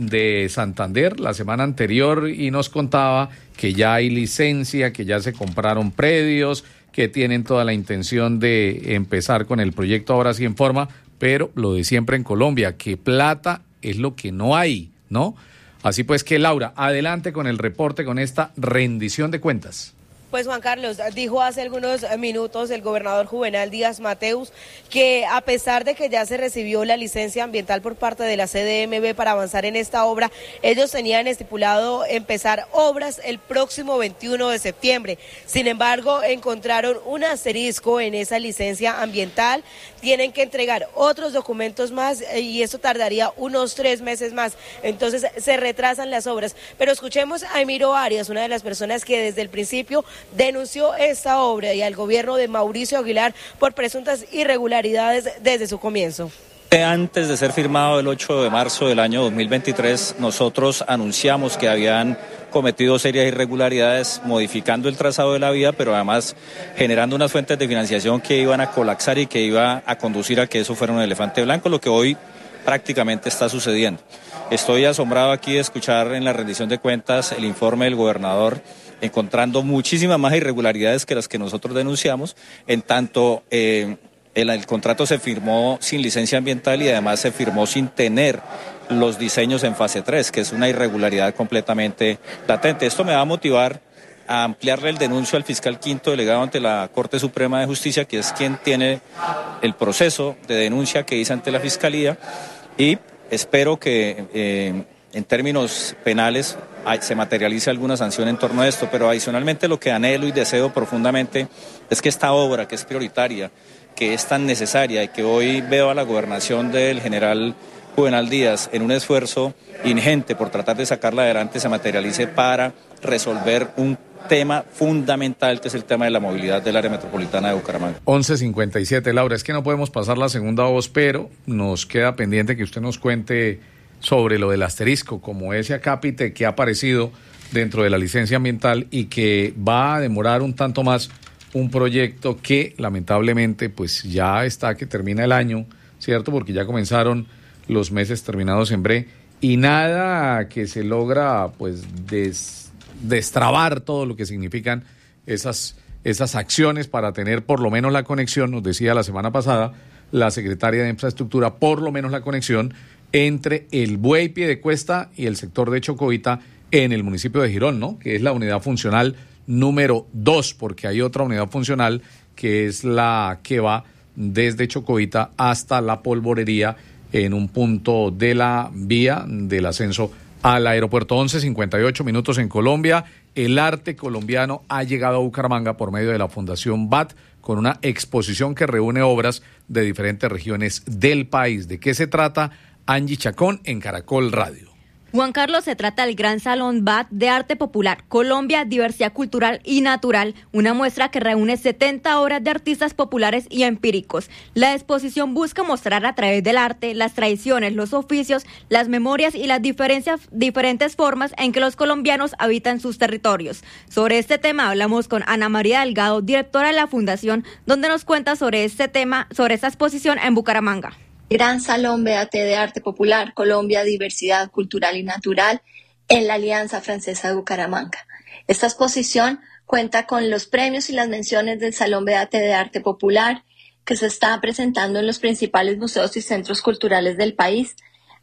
de Santander la semana anterior y nos contaba que ya hay licencia, que ya se compraron predios, que tienen toda la intención de empezar con el proyecto ahora sí en forma, pero lo de siempre en Colombia, que plata es lo que no hay, ¿no? Así pues que, Laura, adelante con el reporte, con esta rendición de cuentas. Pues Juan Carlos, dijo hace algunos minutos el gobernador Juvenal Díaz Mateus que a pesar de que ya se recibió la licencia ambiental por parte de la C D M B para avanzar en esta obra, ellos tenían estipulado empezar obras el próximo veintiuno de septiembre. Sin embargo, encontraron un asterisco en esa licencia ambiental, tienen que entregar otros documentos más y eso tardaría unos tres meses más, entonces se retrasan las obras. Pero escuchemos a Emiro Arias, una de las personas que desde el principio denunció esta obra y al gobierno de Mauricio Aguilar por presuntas irregularidades desde su comienzo. Antes de ser firmado el ocho de marzo del año dos mil veintitrés, nosotros anunciamos que habían cometido serias irregularidades modificando el trazado de la vía, pero además generando unas fuentes de financiación que iban a colapsar y que iba a conducir a que eso fuera un elefante blanco, lo que hoy prácticamente está sucediendo. Estoy asombrado aquí de escuchar en la rendición de cuentas el informe del gobernador, encontrando muchísimas más irregularidades que las que nosotros denunciamos, en tanto eh, el, el contrato se firmó sin licencia ambiental y además se firmó sin tener los diseños en fase tres, que es una irregularidad completamente latente. Esto me va a motivar a ampliarle el denuncio al fiscal quinto delegado ante la Corte Suprema de Justicia, que es quien tiene el proceso de denuncia que hice ante la Fiscalía, y espero que eh, en términos penales se materialice alguna sanción en torno a esto, pero adicionalmente lo que anhelo y deseo profundamente es que esta obra, que es prioritaria, que es tan necesaria y que hoy veo a la gobernación del general Juvenal Díaz en un esfuerzo ingente por tratar de sacarla adelante, se materialice para resolver un tema fundamental, que es el tema de la movilidad del área metropolitana de Bucaramanga. once cincuenta y siete, Laura, es que no podemos pasar la segunda voz, pero nos queda pendiente que usted nos cuente sobre lo del asterisco, como ese acápite que ha aparecido dentro de la licencia ambiental y que va a demorar un tanto más un proyecto que lamentablemente pues ya está, que termina el año, ¿cierto? Porque ya comenzaron los meses terminados en breve y nada que se logra pues des, destrabar todo lo que significan esas, esas acciones para tener por lo menos la conexión, nos decía la semana pasada la secretaria de Infraestructura, por lo menos la conexión entre el Buey Piedecuesta y el sector de Chocovita en el municipio de Girón, ¿no? Que es la unidad funcional número dos, porque hay otra unidad funcional que es la que va desde Chocovita hasta la Polvorería en un punto de la vía del ascenso al aeropuerto. once cincuenta y ocho minutos en Colombia. El arte colombiano ha llegado a Bucaramanga por medio de la Fundación B A T con una exposición que reúne obras de diferentes regiones del país. ¿De qué se trata? Angie Chacón en Caracol Radio. Juan Carlos, se trata del Gran Salón B A T de Arte Popular, Colombia, Diversidad Cultural y Natural, una muestra que reúne setenta obras de artistas populares y empíricos. La exposición busca mostrar a través del arte las tradiciones, los oficios, las memorias y las diferencias, diferentes formas en que los colombianos habitan sus territorios. Sobre este tema hablamos con Ana María Delgado, directora de la Fundación, donde nos cuenta sobre este tema, sobre esta exposición en Bucaramanga. Gran Salón B A T de Arte Popular, Colombia, Diversidad Cultural y Natural, en la Alianza Francesa de Bucaramanga. Esta exposición cuenta con los premios y las menciones del Salón B A T de Arte Popular, que se está presentando en los principales museos y centros culturales del país,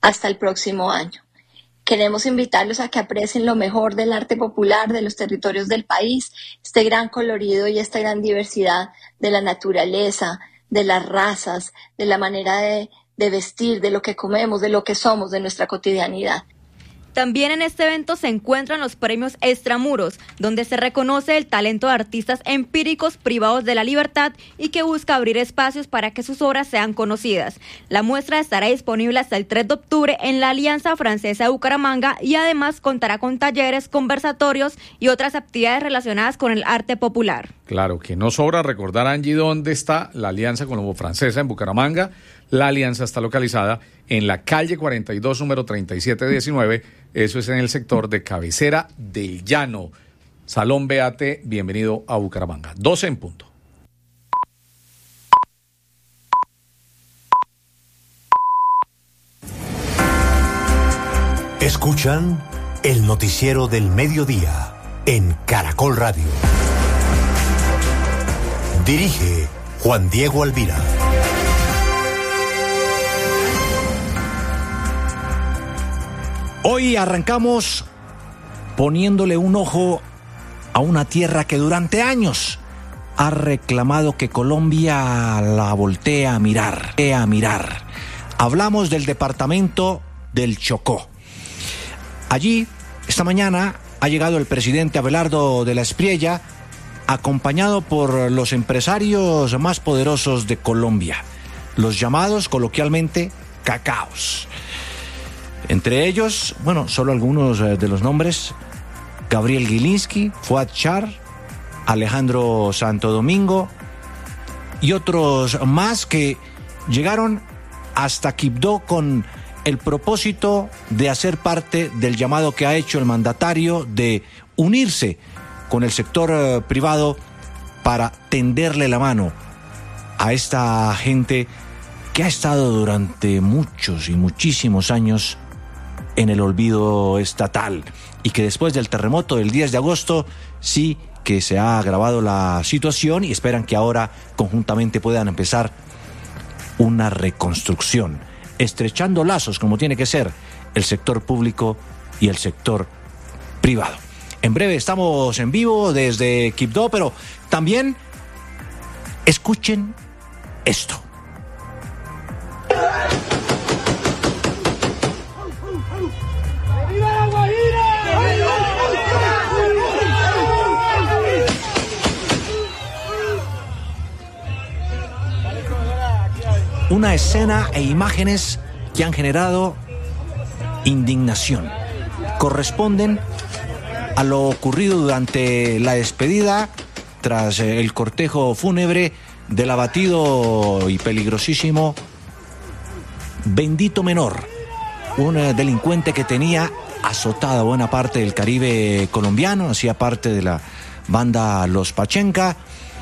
hasta el próximo año. Queremos invitarlos a que aprecien lo mejor del arte popular de los territorios del país, este gran colorido y esta gran diversidad de la naturaleza, de las razas, de la manera de, de vestir, de lo que comemos, de lo que somos, de nuestra cotidianidad. También en este evento se encuentran los premios Extramuros, donde se reconoce el talento de artistas empíricos privados de la libertad y que busca abrir espacios para que sus obras sean conocidas. La muestra estará disponible hasta el tres de octubre en la Alianza Francesa de Bucaramanga y además contará con talleres, conversatorios y otras actividades relacionadas con el arte popular. Claro, que no sobra recordar, Angie, dónde está la Alianza Colombo-Francesa en Bucaramanga. La alianza está localizada en la calle cuarenta y dos, número treinta y siete diecinueve. Eso es en el sector de Cabecera del Llano. Salón Beate, bienvenido a Bucaramanga. doce en punto. Escuchan el noticiero del mediodía en Caracol Radio. Dirige Juan Diego Alvira. Hoy arrancamos poniéndole un ojo a una tierra que durante años ha reclamado que Colombia la voltee a mirar, a mirar. Hablamos del departamento del Chocó. Allí, esta mañana, ha llegado el presidente Abelardo de la Espriella, acompañado por los empresarios más poderosos de Colombia, los llamados coloquialmente cacaos. Entre ellos, bueno, solo algunos de los nombres: Gabriel Gilinski, Fuad Char, Alejandro Santo Domingo y otros más que llegaron hasta Quibdó con el propósito de hacer parte del llamado que ha hecho el mandatario de unirse con el sector eh, privado para tenderle la mano a esta gente que ha estado durante muchos y muchísimos años en el olvido estatal y que después del terremoto del diez de agosto sí que se ha agravado la situación y esperan que ahora conjuntamente puedan empezar una reconstrucción, estrechando lazos como tiene que ser el sector público y el sector privado. En breve estamos en vivo desde Quibdó, pero también escuchen esto. Una escena e imágenes que han generado indignación. Corresponden a lo ocurrido durante la despedida tras el cortejo fúnebre del abatido y peligrosísimo Bendito Menor, un delincuente que tenía azotada buena parte del Caribe colombiano, hacía parte de la banda Los Pachenca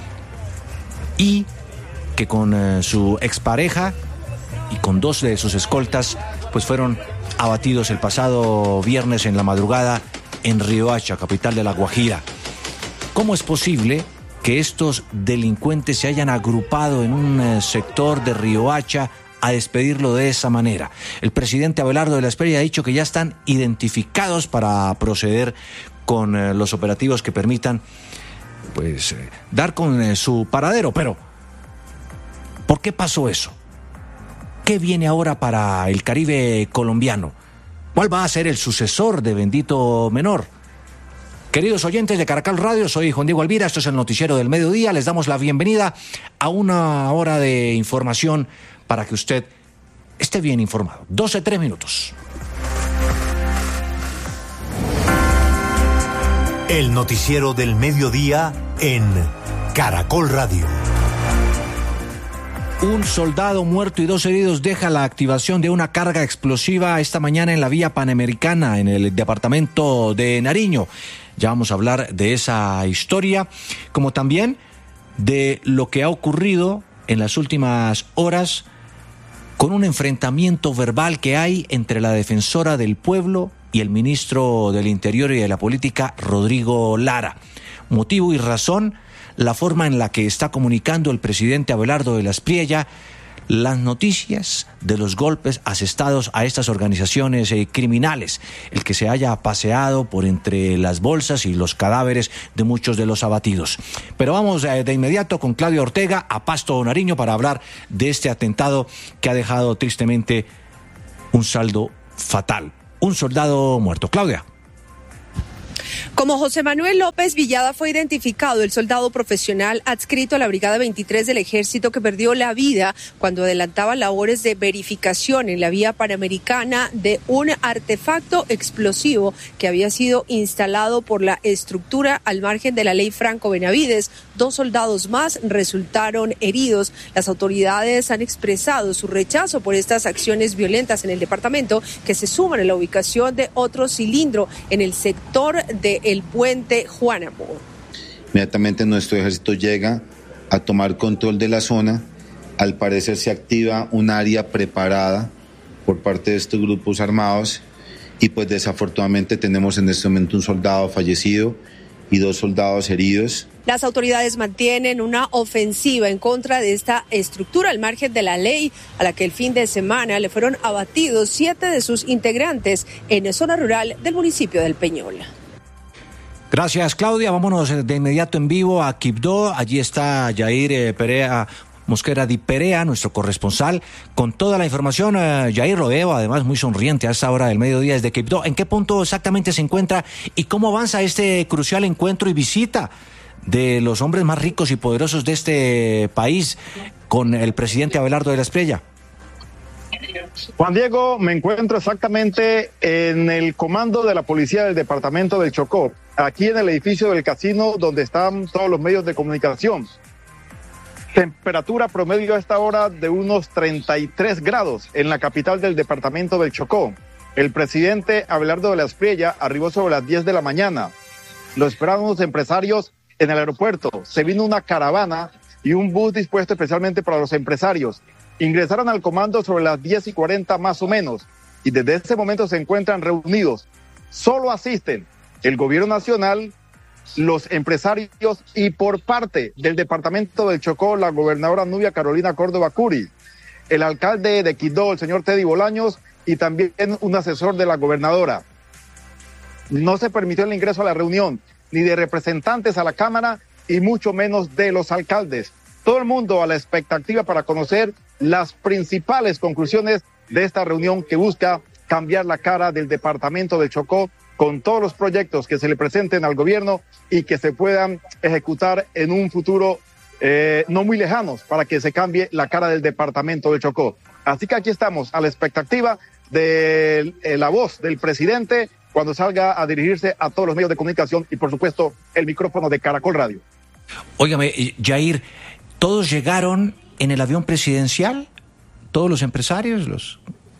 y que con eh, su expareja y con dos de sus escoltas pues fueron abatidos el pasado viernes en la madrugada en Riohacha, capital de La Guajira. ¿Cómo es posible que estos delincuentes se hayan agrupado en un eh, sector de Riohacha a despedirlo de esa manera? El presidente Abelardo de la Espriella ha dicho que ya están identificados para proceder con eh, los operativos que permitan pues eh, dar con eh, su paradero, pero ¿por qué pasó eso? ¿Qué viene ahora para el Caribe colombiano? ¿Cuál va a ser el sucesor de Bendito Menor? Queridos oyentes de Caracol Radio, soy Juan Diego Alvira, esto es el noticiero del mediodía. Les damos la bienvenida a una hora de información para que usted esté bien informado. doce, tres minutos. El noticiero del mediodía en Caracol Radio. Un soldado muerto y dos heridos deja la activación de una carga explosiva esta mañana en la vía Panamericana, en el departamento de Nariño. Ya vamos a hablar de esa historia, como también de lo que ha ocurrido en las últimas horas con un enfrentamiento verbal que hay entre la defensora del pueblo y el ministro del Interior y de la Política, Rodrigo Lara. Motivo y razón: la forma en la que está comunicando el presidente Abelardo de la Espriella las noticias de los golpes asestados a estas organizaciones eh, criminales, el que se haya paseado por entre las bolsas y los cadáveres de muchos de los abatidos. Pero vamos eh, de inmediato con Claudia Ortega a Pasto Nariño para hablar de este atentado que ha dejado tristemente un saldo fatal. Un soldado muerto. Claudia. Como José Manuel López Villada fue identificado el soldado profesional adscrito a la Brigada veintitrés del Ejército que perdió la vida cuando adelantaba labores de verificación en la vía panamericana de un artefacto explosivo que había sido instalado por la estructura al margen de la ley Franco Benavides. Dos soldados más resultaron heridos. Las autoridades han expresado su rechazo por estas acciones violentas en el departamento, que se suman a la ubicación de otro cilindro en el sector de el puente Juanamo. Inmediatamente nuestro ejército llega a tomar control de la zona. Al parecer se activa un área preparada por parte de estos grupos armados y pues desafortunadamente tenemos en este momento un soldado fallecido y dos soldados heridos. Las autoridades mantienen una ofensiva en contra de esta estructura al margen de la ley, a la que el fin de semana le fueron abatidos siete de sus integrantes en la zona rural del municipio del Peñol. Gracias, Claudia. Vámonos de inmediato en vivo a Quibdó. Allí está Yair Perea Mosquera Di Perea, nuestro corresponsal, con toda la información. Uh, Yair, lo veo además muy sonriente a esta hora del mediodía desde Quibdó. ¿En qué punto exactamente se encuentra y cómo avanza este crucial encuentro y visita de los hombres más ricos y poderosos de este país con el presidente Abelardo de la Espriella? Juan Diego, me encuentro exactamente en el comando de la policía del departamento del Chocó, aquí en el edificio del casino donde están todos los medios de comunicación. Temperatura promedio a esta hora de unos treinta y tres grados en la capital del departamento del Chocó. El presidente Abelardo de la Espriella arribó sobre las diez de la mañana. Lo esperaron los empresarios en el aeropuerto. Se vino una caravana y un bus dispuesto especialmente para los empresarios. Ingresaron al comando sobre las diez y cuarenta más o menos y desde ese momento se encuentran reunidos. Solo asisten el gobierno nacional, los empresarios y por parte del departamento del Chocó, la gobernadora Nubia Carolina Córdoba Curi, el alcalde de Quibdó, el señor Teddy Bolaños, y también un asesor de la gobernadora. No se permitió el ingreso a la reunión ni de representantes a la Cámara y mucho menos de los alcaldes. Todo el mundo a la expectativa para conocer las principales conclusiones de esta reunión que busca cambiar la cara del departamento del Chocó con todos los proyectos que se le presenten al gobierno y que se puedan ejecutar en un futuro eh, no muy lejano para que se cambie la cara del departamento del Chocó. Así que aquí estamos a la expectativa de eh, la voz del presidente cuando salga a dirigirse a todos los medios de comunicación y por supuesto el micrófono de Caracol Radio. Óigame, Yair, ¿todos llegaron en el avión presidencial? ¿Todos los empresarios? los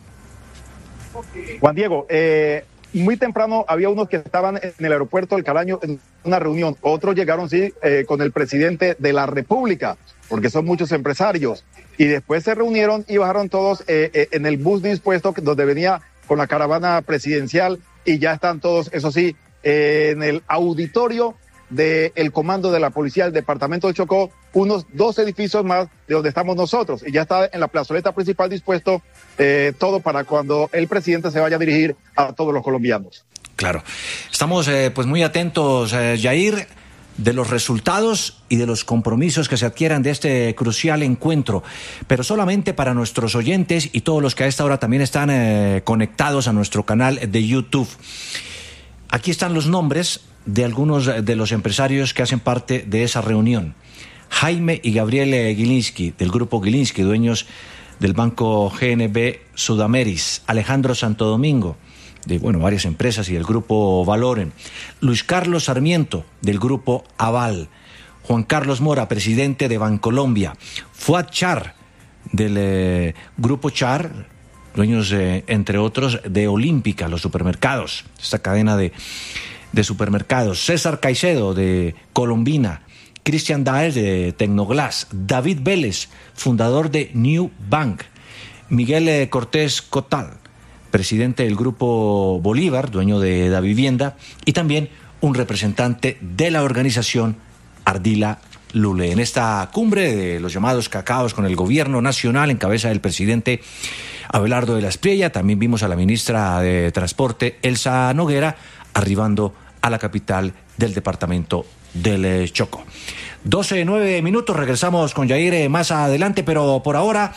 Juan Diego, eh, muy temprano había unos que estaban en el aeropuerto del Caraño en una reunión. Otros llegaron, sí, eh, con el presidente de la República, porque son muchos empresarios. Y después se reunieron y bajaron todos eh, eh, en el bus dispuesto donde venía con la caravana presidencial y ya están todos, eso sí, eh, en el auditorio del comando de la policía del departamento de Chocó, unos dos edificios más de donde estamos nosotros, y ya está en la plazoleta principal dispuesto eh, todo para cuando el presidente se vaya a dirigir a todos los colombianos. Claro. Estamos eh, pues muy atentos, eh, Yair, de los resultados y de los compromisos que se adquieran de este crucial encuentro, pero solamente para nuestros oyentes y todos los que a esta hora también están eh, conectados a nuestro canal de YouTube. Aquí están los nombres de algunos de los empresarios que hacen parte de esa reunión. Jaime y Gabriel Gilinski, del grupo Gilinski, dueños del banco G N B Sudameris. Alejandro Santo Domingo, de bueno, varias empresas y del grupo Valoren. Luis Carlos Sarmiento, del grupo Aval. Juan Carlos Mora, presidente de Bancolombia. Fuad Char, del eh, grupo Char, dueños, eh, entre otros, de Olímpica, los supermercados, esta cadena de, de supermercados. César Caicedo, de Colombina. Cristian Daes, de Tecnoglass. David Vélez, fundador de New Bank. Miguel eh, Cortés Cotal, presidente del Grupo Bolívar, dueño de Da Vivienda, y también un representante de la organización Ardila Lule. En esta cumbre de los llamados cacaos con el gobierno nacional en cabeza del presidente Abelardo de la Espriella, también vimos a la ministra de Transporte, Elsa Noguera, arribando a la capital del departamento del Chocó. doce, nueve minutos, regresamos con Yair más adelante, pero por ahora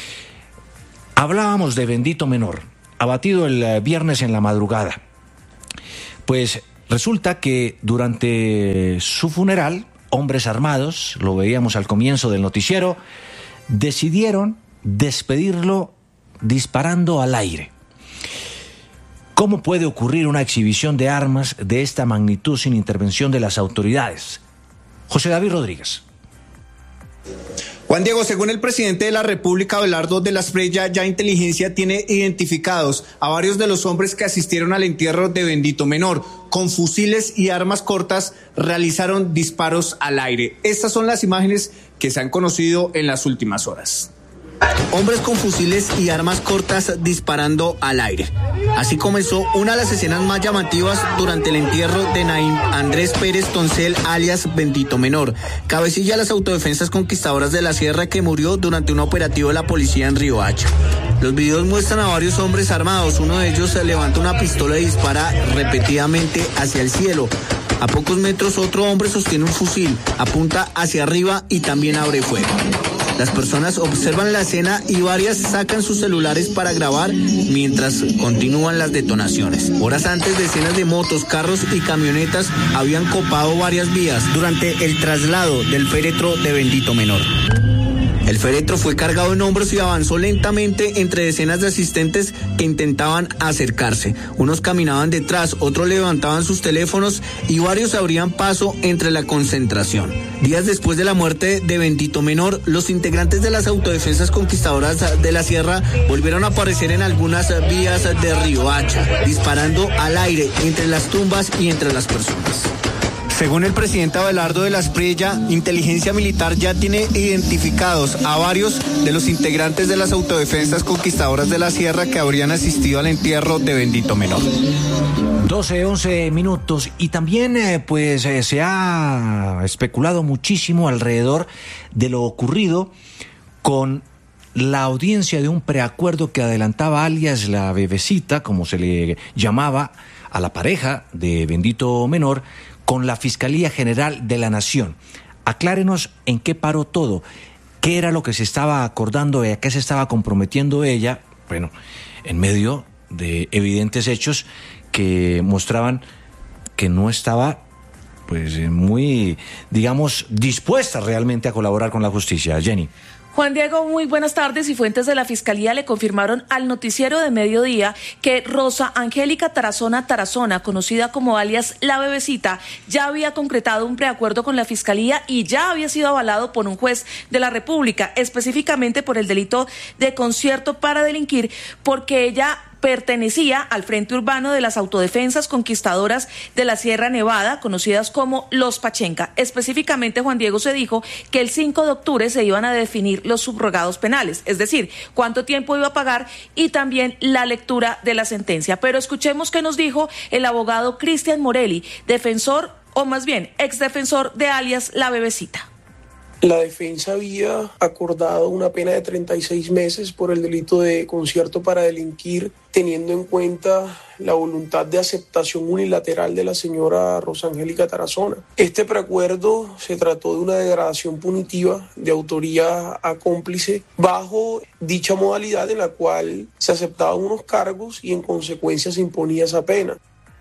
hablábamos de Bendito Menor, abatido el viernes en la madrugada. Pues resulta que durante su funeral, hombres armados, lo veíamos al comienzo del noticiero, decidieron despedirlo disparando al aire. ¿Cómo puede ocurrir una exhibición de armas de esta magnitud sin intervención de las autoridades? José David Rodríguez. Juan Diego, según el presidente de la República, Abelardo de la Espriella, ya inteligencia tiene identificados a varios de los hombres que asistieron al entierro de Bendito Menor. Con fusiles y armas cortas realizaron disparos al aire. Estas son las imágenes que se han conocido en las últimas horas. Hombres con fusiles y armas cortas disparando al aire. Así comenzó una de las escenas más llamativas durante el entierro de Naim Andrés Pérez Toncel, alias Bendito Menor, cabecilla de las autodefensas conquistadoras de la Sierra, que murió durante un operativo de la policía en Riohacha. Los videos muestran a varios hombres armados. Uno de ellos levanta una pistola y dispara repetidamente hacia el cielo. A pocos metros otro hombre sostiene un fusil, apunta hacia arriba y también abre fuego. Las personas observan la escena y varias sacan sus celulares para grabar mientras continúan las detonaciones. Horas antes, decenas de motos, carros y camionetas habían copado varias vías durante el traslado del féretro de Bendito Menor. El féretro fue cargado en hombros y avanzó lentamente entre decenas de asistentes que intentaban acercarse. Unos caminaban detrás, otros levantaban sus teléfonos y varios abrían paso entre la concentración. Días después de la muerte de Bendito Menor, los integrantes de las autodefensas conquistadoras de la Sierra volvieron a aparecer en algunas vías de Riohacha, disparando al aire entre las tumbas y entre las personas. Según el presidente Abelardo de la Espriella, inteligencia militar ya tiene identificados a varios de los integrantes de las autodefensas conquistadoras de la Sierra que habrían asistido al entierro de Bendito Menor. doce, once minutos, y también eh, pues eh, se ha especulado muchísimo alrededor de lo ocurrido con la audiencia de un preacuerdo que adelantaba alias la bebecita, como se le llamaba a la pareja de Bendito Menor, con la Fiscalía General de la Nación. Aclárenos en qué paró todo, qué era lo que se estaba acordando y a qué se estaba comprometiendo ella, bueno, en medio de evidentes hechos que mostraban que no estaba pues muy, digamos, dispuesta realmente a colaborar con la justicia. Jenny. Juan Diego, muy buenas tardes, y fuentes de la Fiscalía le confirmaron al noticiero de Mediodía que Rosa Angélica Tarazona Tarazona, conocida como alias La Bebecita, ya había concretado un preacuerdo con la Fiscalía y ya había sido avalado por un juez de la República, específicamente por el delito de concierto para delinquir, porque ella pertenecía al Frente Urbano de las Autodefensas Conquistadoras de la Sierra Nevada, conocidas como Los Pachenca. Específicamente, Juan Diego, se dijo que el cinco de octubre se iban a definir los subrogados penales, es decir, cuánto tiempo iba a pagar y también la lectura de la sentencia. Pero escuchemos qué nos dijo el abogado Cristian Morelli, defensor, o más bien exdefensor de alias La Bebecita. La defensa había acordado una pena de treinta y seis meses por el delito de concierto para delinquir, teniendo en cuenta la voluntad de aceptación unilateral de la señora Rosa Angélica Tarazona. Este preacuerdo se trató de una degradación punitiva de autoría a cómplice bajo dicha modalidad, en la cual se aceptaban unos cargos y en consecuencia se imponía esa pena.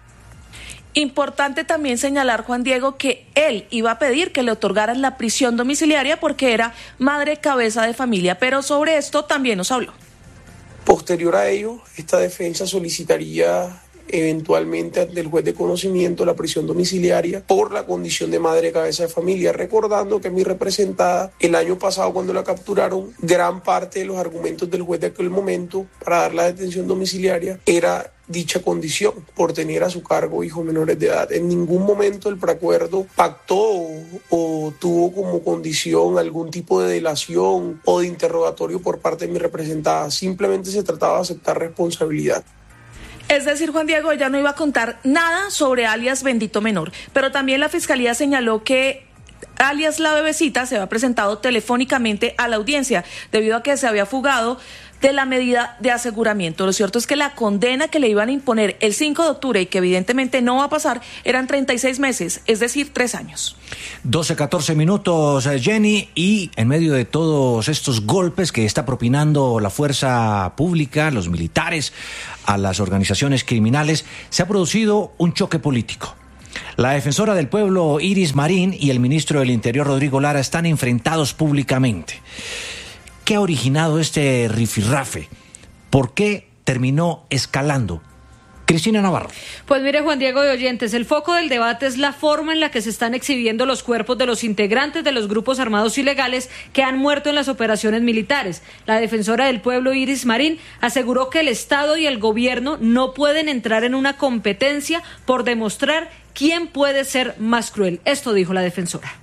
Importante también señalar, Juan Diego, que él iba a pedir que le otorgaran la prisión domiciliaria porque era madre cabeza de familia, pero sobre esto también nos habló. Posterior a ello, esta defensa solicitaría eventualmente ante el juez de conocimiento la prisión domiciliaria por la condición de madre cabeza de familia, recordando que mi representada el año pasado, cuando la capturaron, gran parte de los argumentos del juez de aquel momento para dar la detención domiciliaria era dicha condición, por tener a su cargo hijos menores de edad. En ningún momento el preacuerdo pactó o, o tuvo como condición algún tipo de delación o de interrogatorio por parte de mi representada, simplemente se trataba de aceptar responsabilidad. Es decir, Juan Diego, ella no iba a contar nada sobre alias Bendito Menor, pero también la Fiscalía señaló que alias La Bebecita, se había presentado telefónicamente a la audiencia debido a que se había fugado de la medida de aseguramiento. Lo cierto es que la condena que le iban a imponer el cinco de octubre y que evidentemente no va a pasar eran treinta y seis meses, es decir, tres años. doce, catorce minutos, Jenny, y en medio de todos estos golpes que está propinando la fuerza pública, los militares, a las organizaciones criminales, se ha producido un choque político. La defensora del pueblo, Iris Marín, y el ministro del Interior, Rodrigo Lara, están enfrentados públicamente. ¿Qué ha originado este rifirrafe? ¿Por qué terminó escalando? Cristina Navarro. Pues mire, Juan Diego y oyentes, el foco del debate es la forma en la que se están exhibiendo los cuerpos de los integrantes de los grupos armados ilegales que han muerto en las operaciones militares. La defensora del pueblo, Iris Marín, aseguró que el Estado y el gobierno no pueden entrar en una competencia por demostrar quién puede ser más cruel. Esto dijo la defensora.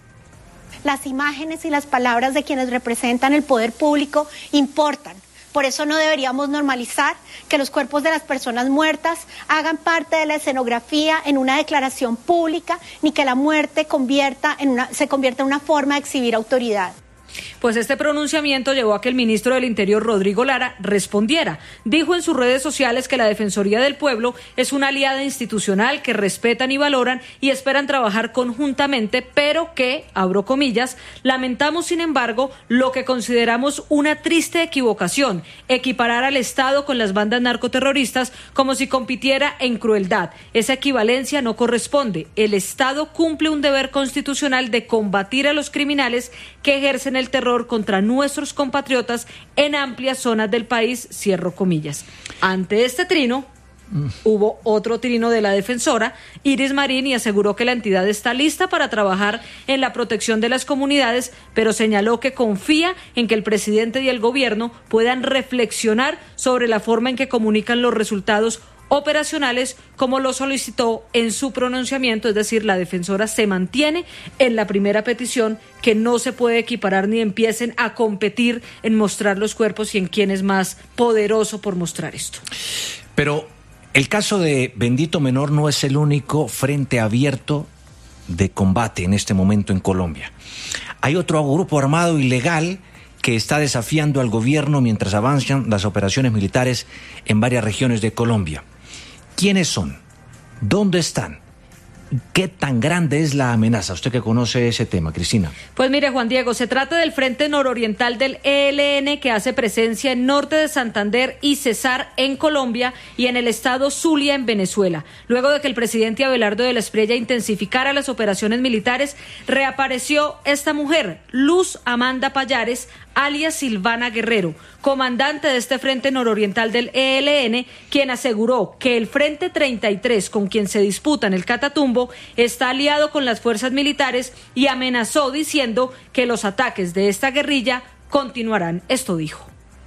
Las imágenes y las palabras de quienes representan el poder público importan. Por eso no deberíamos normalizar que los cuerpos de las personas muertas hagan parte de la escenografía en una declaración pública, ni que la muerte convierta en una, se convierta en una forma de exhibir autoridad. Pues este pronunciamiento llevó a que el ministro del Interior, Rodrigo Lara, respondiera. Dijo en sus redes sociales que la Defensoría del Pueblo es una aliada institucional que respetan y valoran y esperan trabajar conjuntamente, pero que, abro comillas, lamentamos sin embargo lo que consideramos una triste equivocación, equiparar al Estado con las bandas narcoterroristas como si compitiera en crueldad. Esa equivalencia no corresponde. El Estado cumple un deber constitucional de combatir a los criminales que ejercen el terror contra nuestros compatriotas en amplias zonas del país, cierro comillas. Ante este trino, mm. hubo otro trino de la defensora, Iris Marín, y aseguró que la entidad está lista para trabajar en la protección de las comunidades, pero señaló que confía en que el presidente y el gobierno puedan reflexionar sobre la forma en que comunican los resultados operacionales, como lo solicitó en su pronunciamiento. Es decir, la defensora se mantiene en la primera petición, que no se puede equiparar ni empiecen a competir en mostrar los cuerpos y en quién es más poderoso por mostrar esto. Pero el caso de Bendito Menor no es el único frente abierto de combate en este momento en Colombia. Hay otro grupo armado ilegal que está desafiando al gobierno mientras avanzan las operaciones militares en varias regiones de Colombia. ¿Quiénes son? ¿Dónde están? ¿Qué tan grande es la amenaza? Usted que conoce ese tema, Cristina. Pues mire, Juan Diego, se trata del Frente Nororiental del E L N, que hace presencia en norte de Santander y Cesar en Colombia y en el estado Zulia en Venezuela. Luego de que el presidente Abelardo de la Espriella intensificara las operaciones militares, reapareció esta mujer, Luz Amanda Payares, alias Silvana Guerrero, comandante de este Frente Nororiental del E L N, quien aseguró que el Frente treinta y tres, con quien se disputan el Catatumbo, está aliado con las fuerzas militares y amenazó diciendo que los ataques de esta guerrilla continuarán. Esto dijo.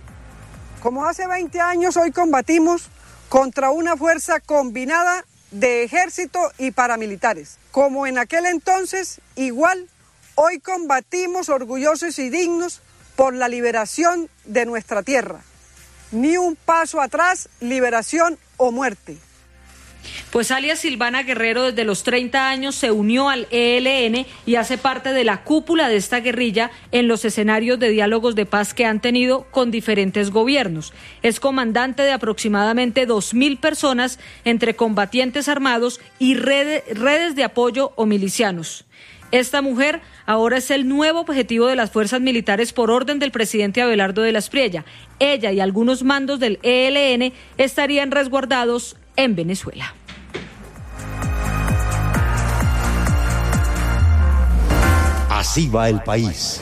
Como hace veinte años, hoy combatimos contra una fuerza combinada de ejército y paramilitares. Como en aquel entonces, igual, hoy combatimos orgullosos y dignos por la liberación de nuestra tierra. Ni un paso atrás, liberación o muerte. Pues alias Silvana Guerrero desde los treinta años se unió al E L N y hace parte de la cúpula de esta guerrilla en los escenarios de diálogos de paz que han tenido con diferentes gobiernos. Es comandante de aproximadamente dos mil personas entre combatientes armados y redes, redes de apoyo o milicianos. Esta mujer ahora es el nuevo objetivo de las fuerzas militares por orden del presidente Abelardo de la Espriella. Ella y algunos mandos del E L N estarían resguardados en Venezuela. Así va el país.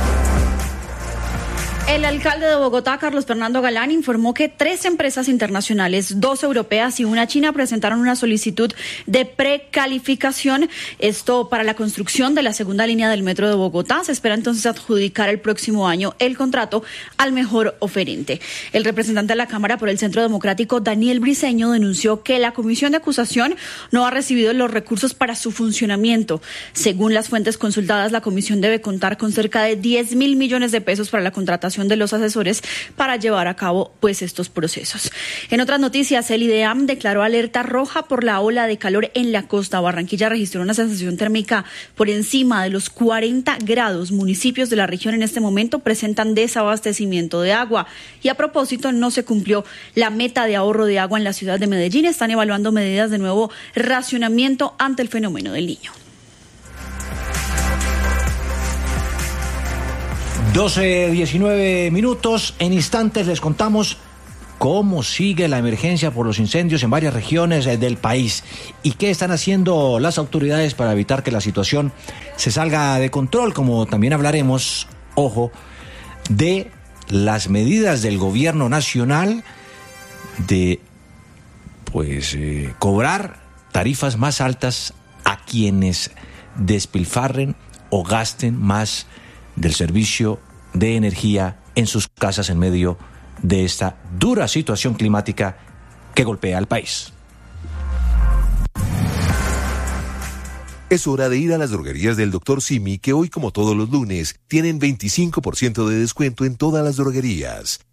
El alcalde de Bogotá, Carlos Fernando Galán, informó que tres empresas internacionales, dos europeas y una china, presentaron una solicitud de precalificación. Esto para la construcción de la segunda línea del metro de Bogotá. Se espera entonces adjudicar el próximo año el contrato al mejor oferente. El representante de la Cámara por el Centro Democrático, Daniel Briceño, denunció que la comisión de acusación no ha recibido los recursos para su funcionamiento. Según las fuentes consultadas, la comisión debe contar con cerca de diez mil millones de pesos para la contratación capacitación de los asesores para llevar a cabo pues estos procesos. En otras noticias, el IDEAM declaró alerta roja por la ola de calor en la costa. Barranquilla registró una sensación térmica por encima de los cuarenta grados. Municipios de la región en este momento presentan desabastecimiento de agua. Y a propósito, no se cumplió la meta de ahorro de agua en la ciudad de Medellín. Están evaluando medidas de nuevo racionamiento ante el fenómeno del Niño. doce diecinueve minutos. En instantes les contamos cómo sigue la emergencia por los incendios en varias regiones del país y qué están haciendo las autoridades para evitar que la situación se salga de control, como también hablaremos, ojo, de las medidas del gobierno nacional de pues eh, cobrar tarifas más altas a quienes despilfarren o gasten más del servicio de energía en sus casas en medio de esta dura situación climática que golpea al país. Es hora de ir a las droguerías del doctor Simi, que hoy, como todos los lunes, tienen veinticinco por ciento de descuento en todas las droguerías.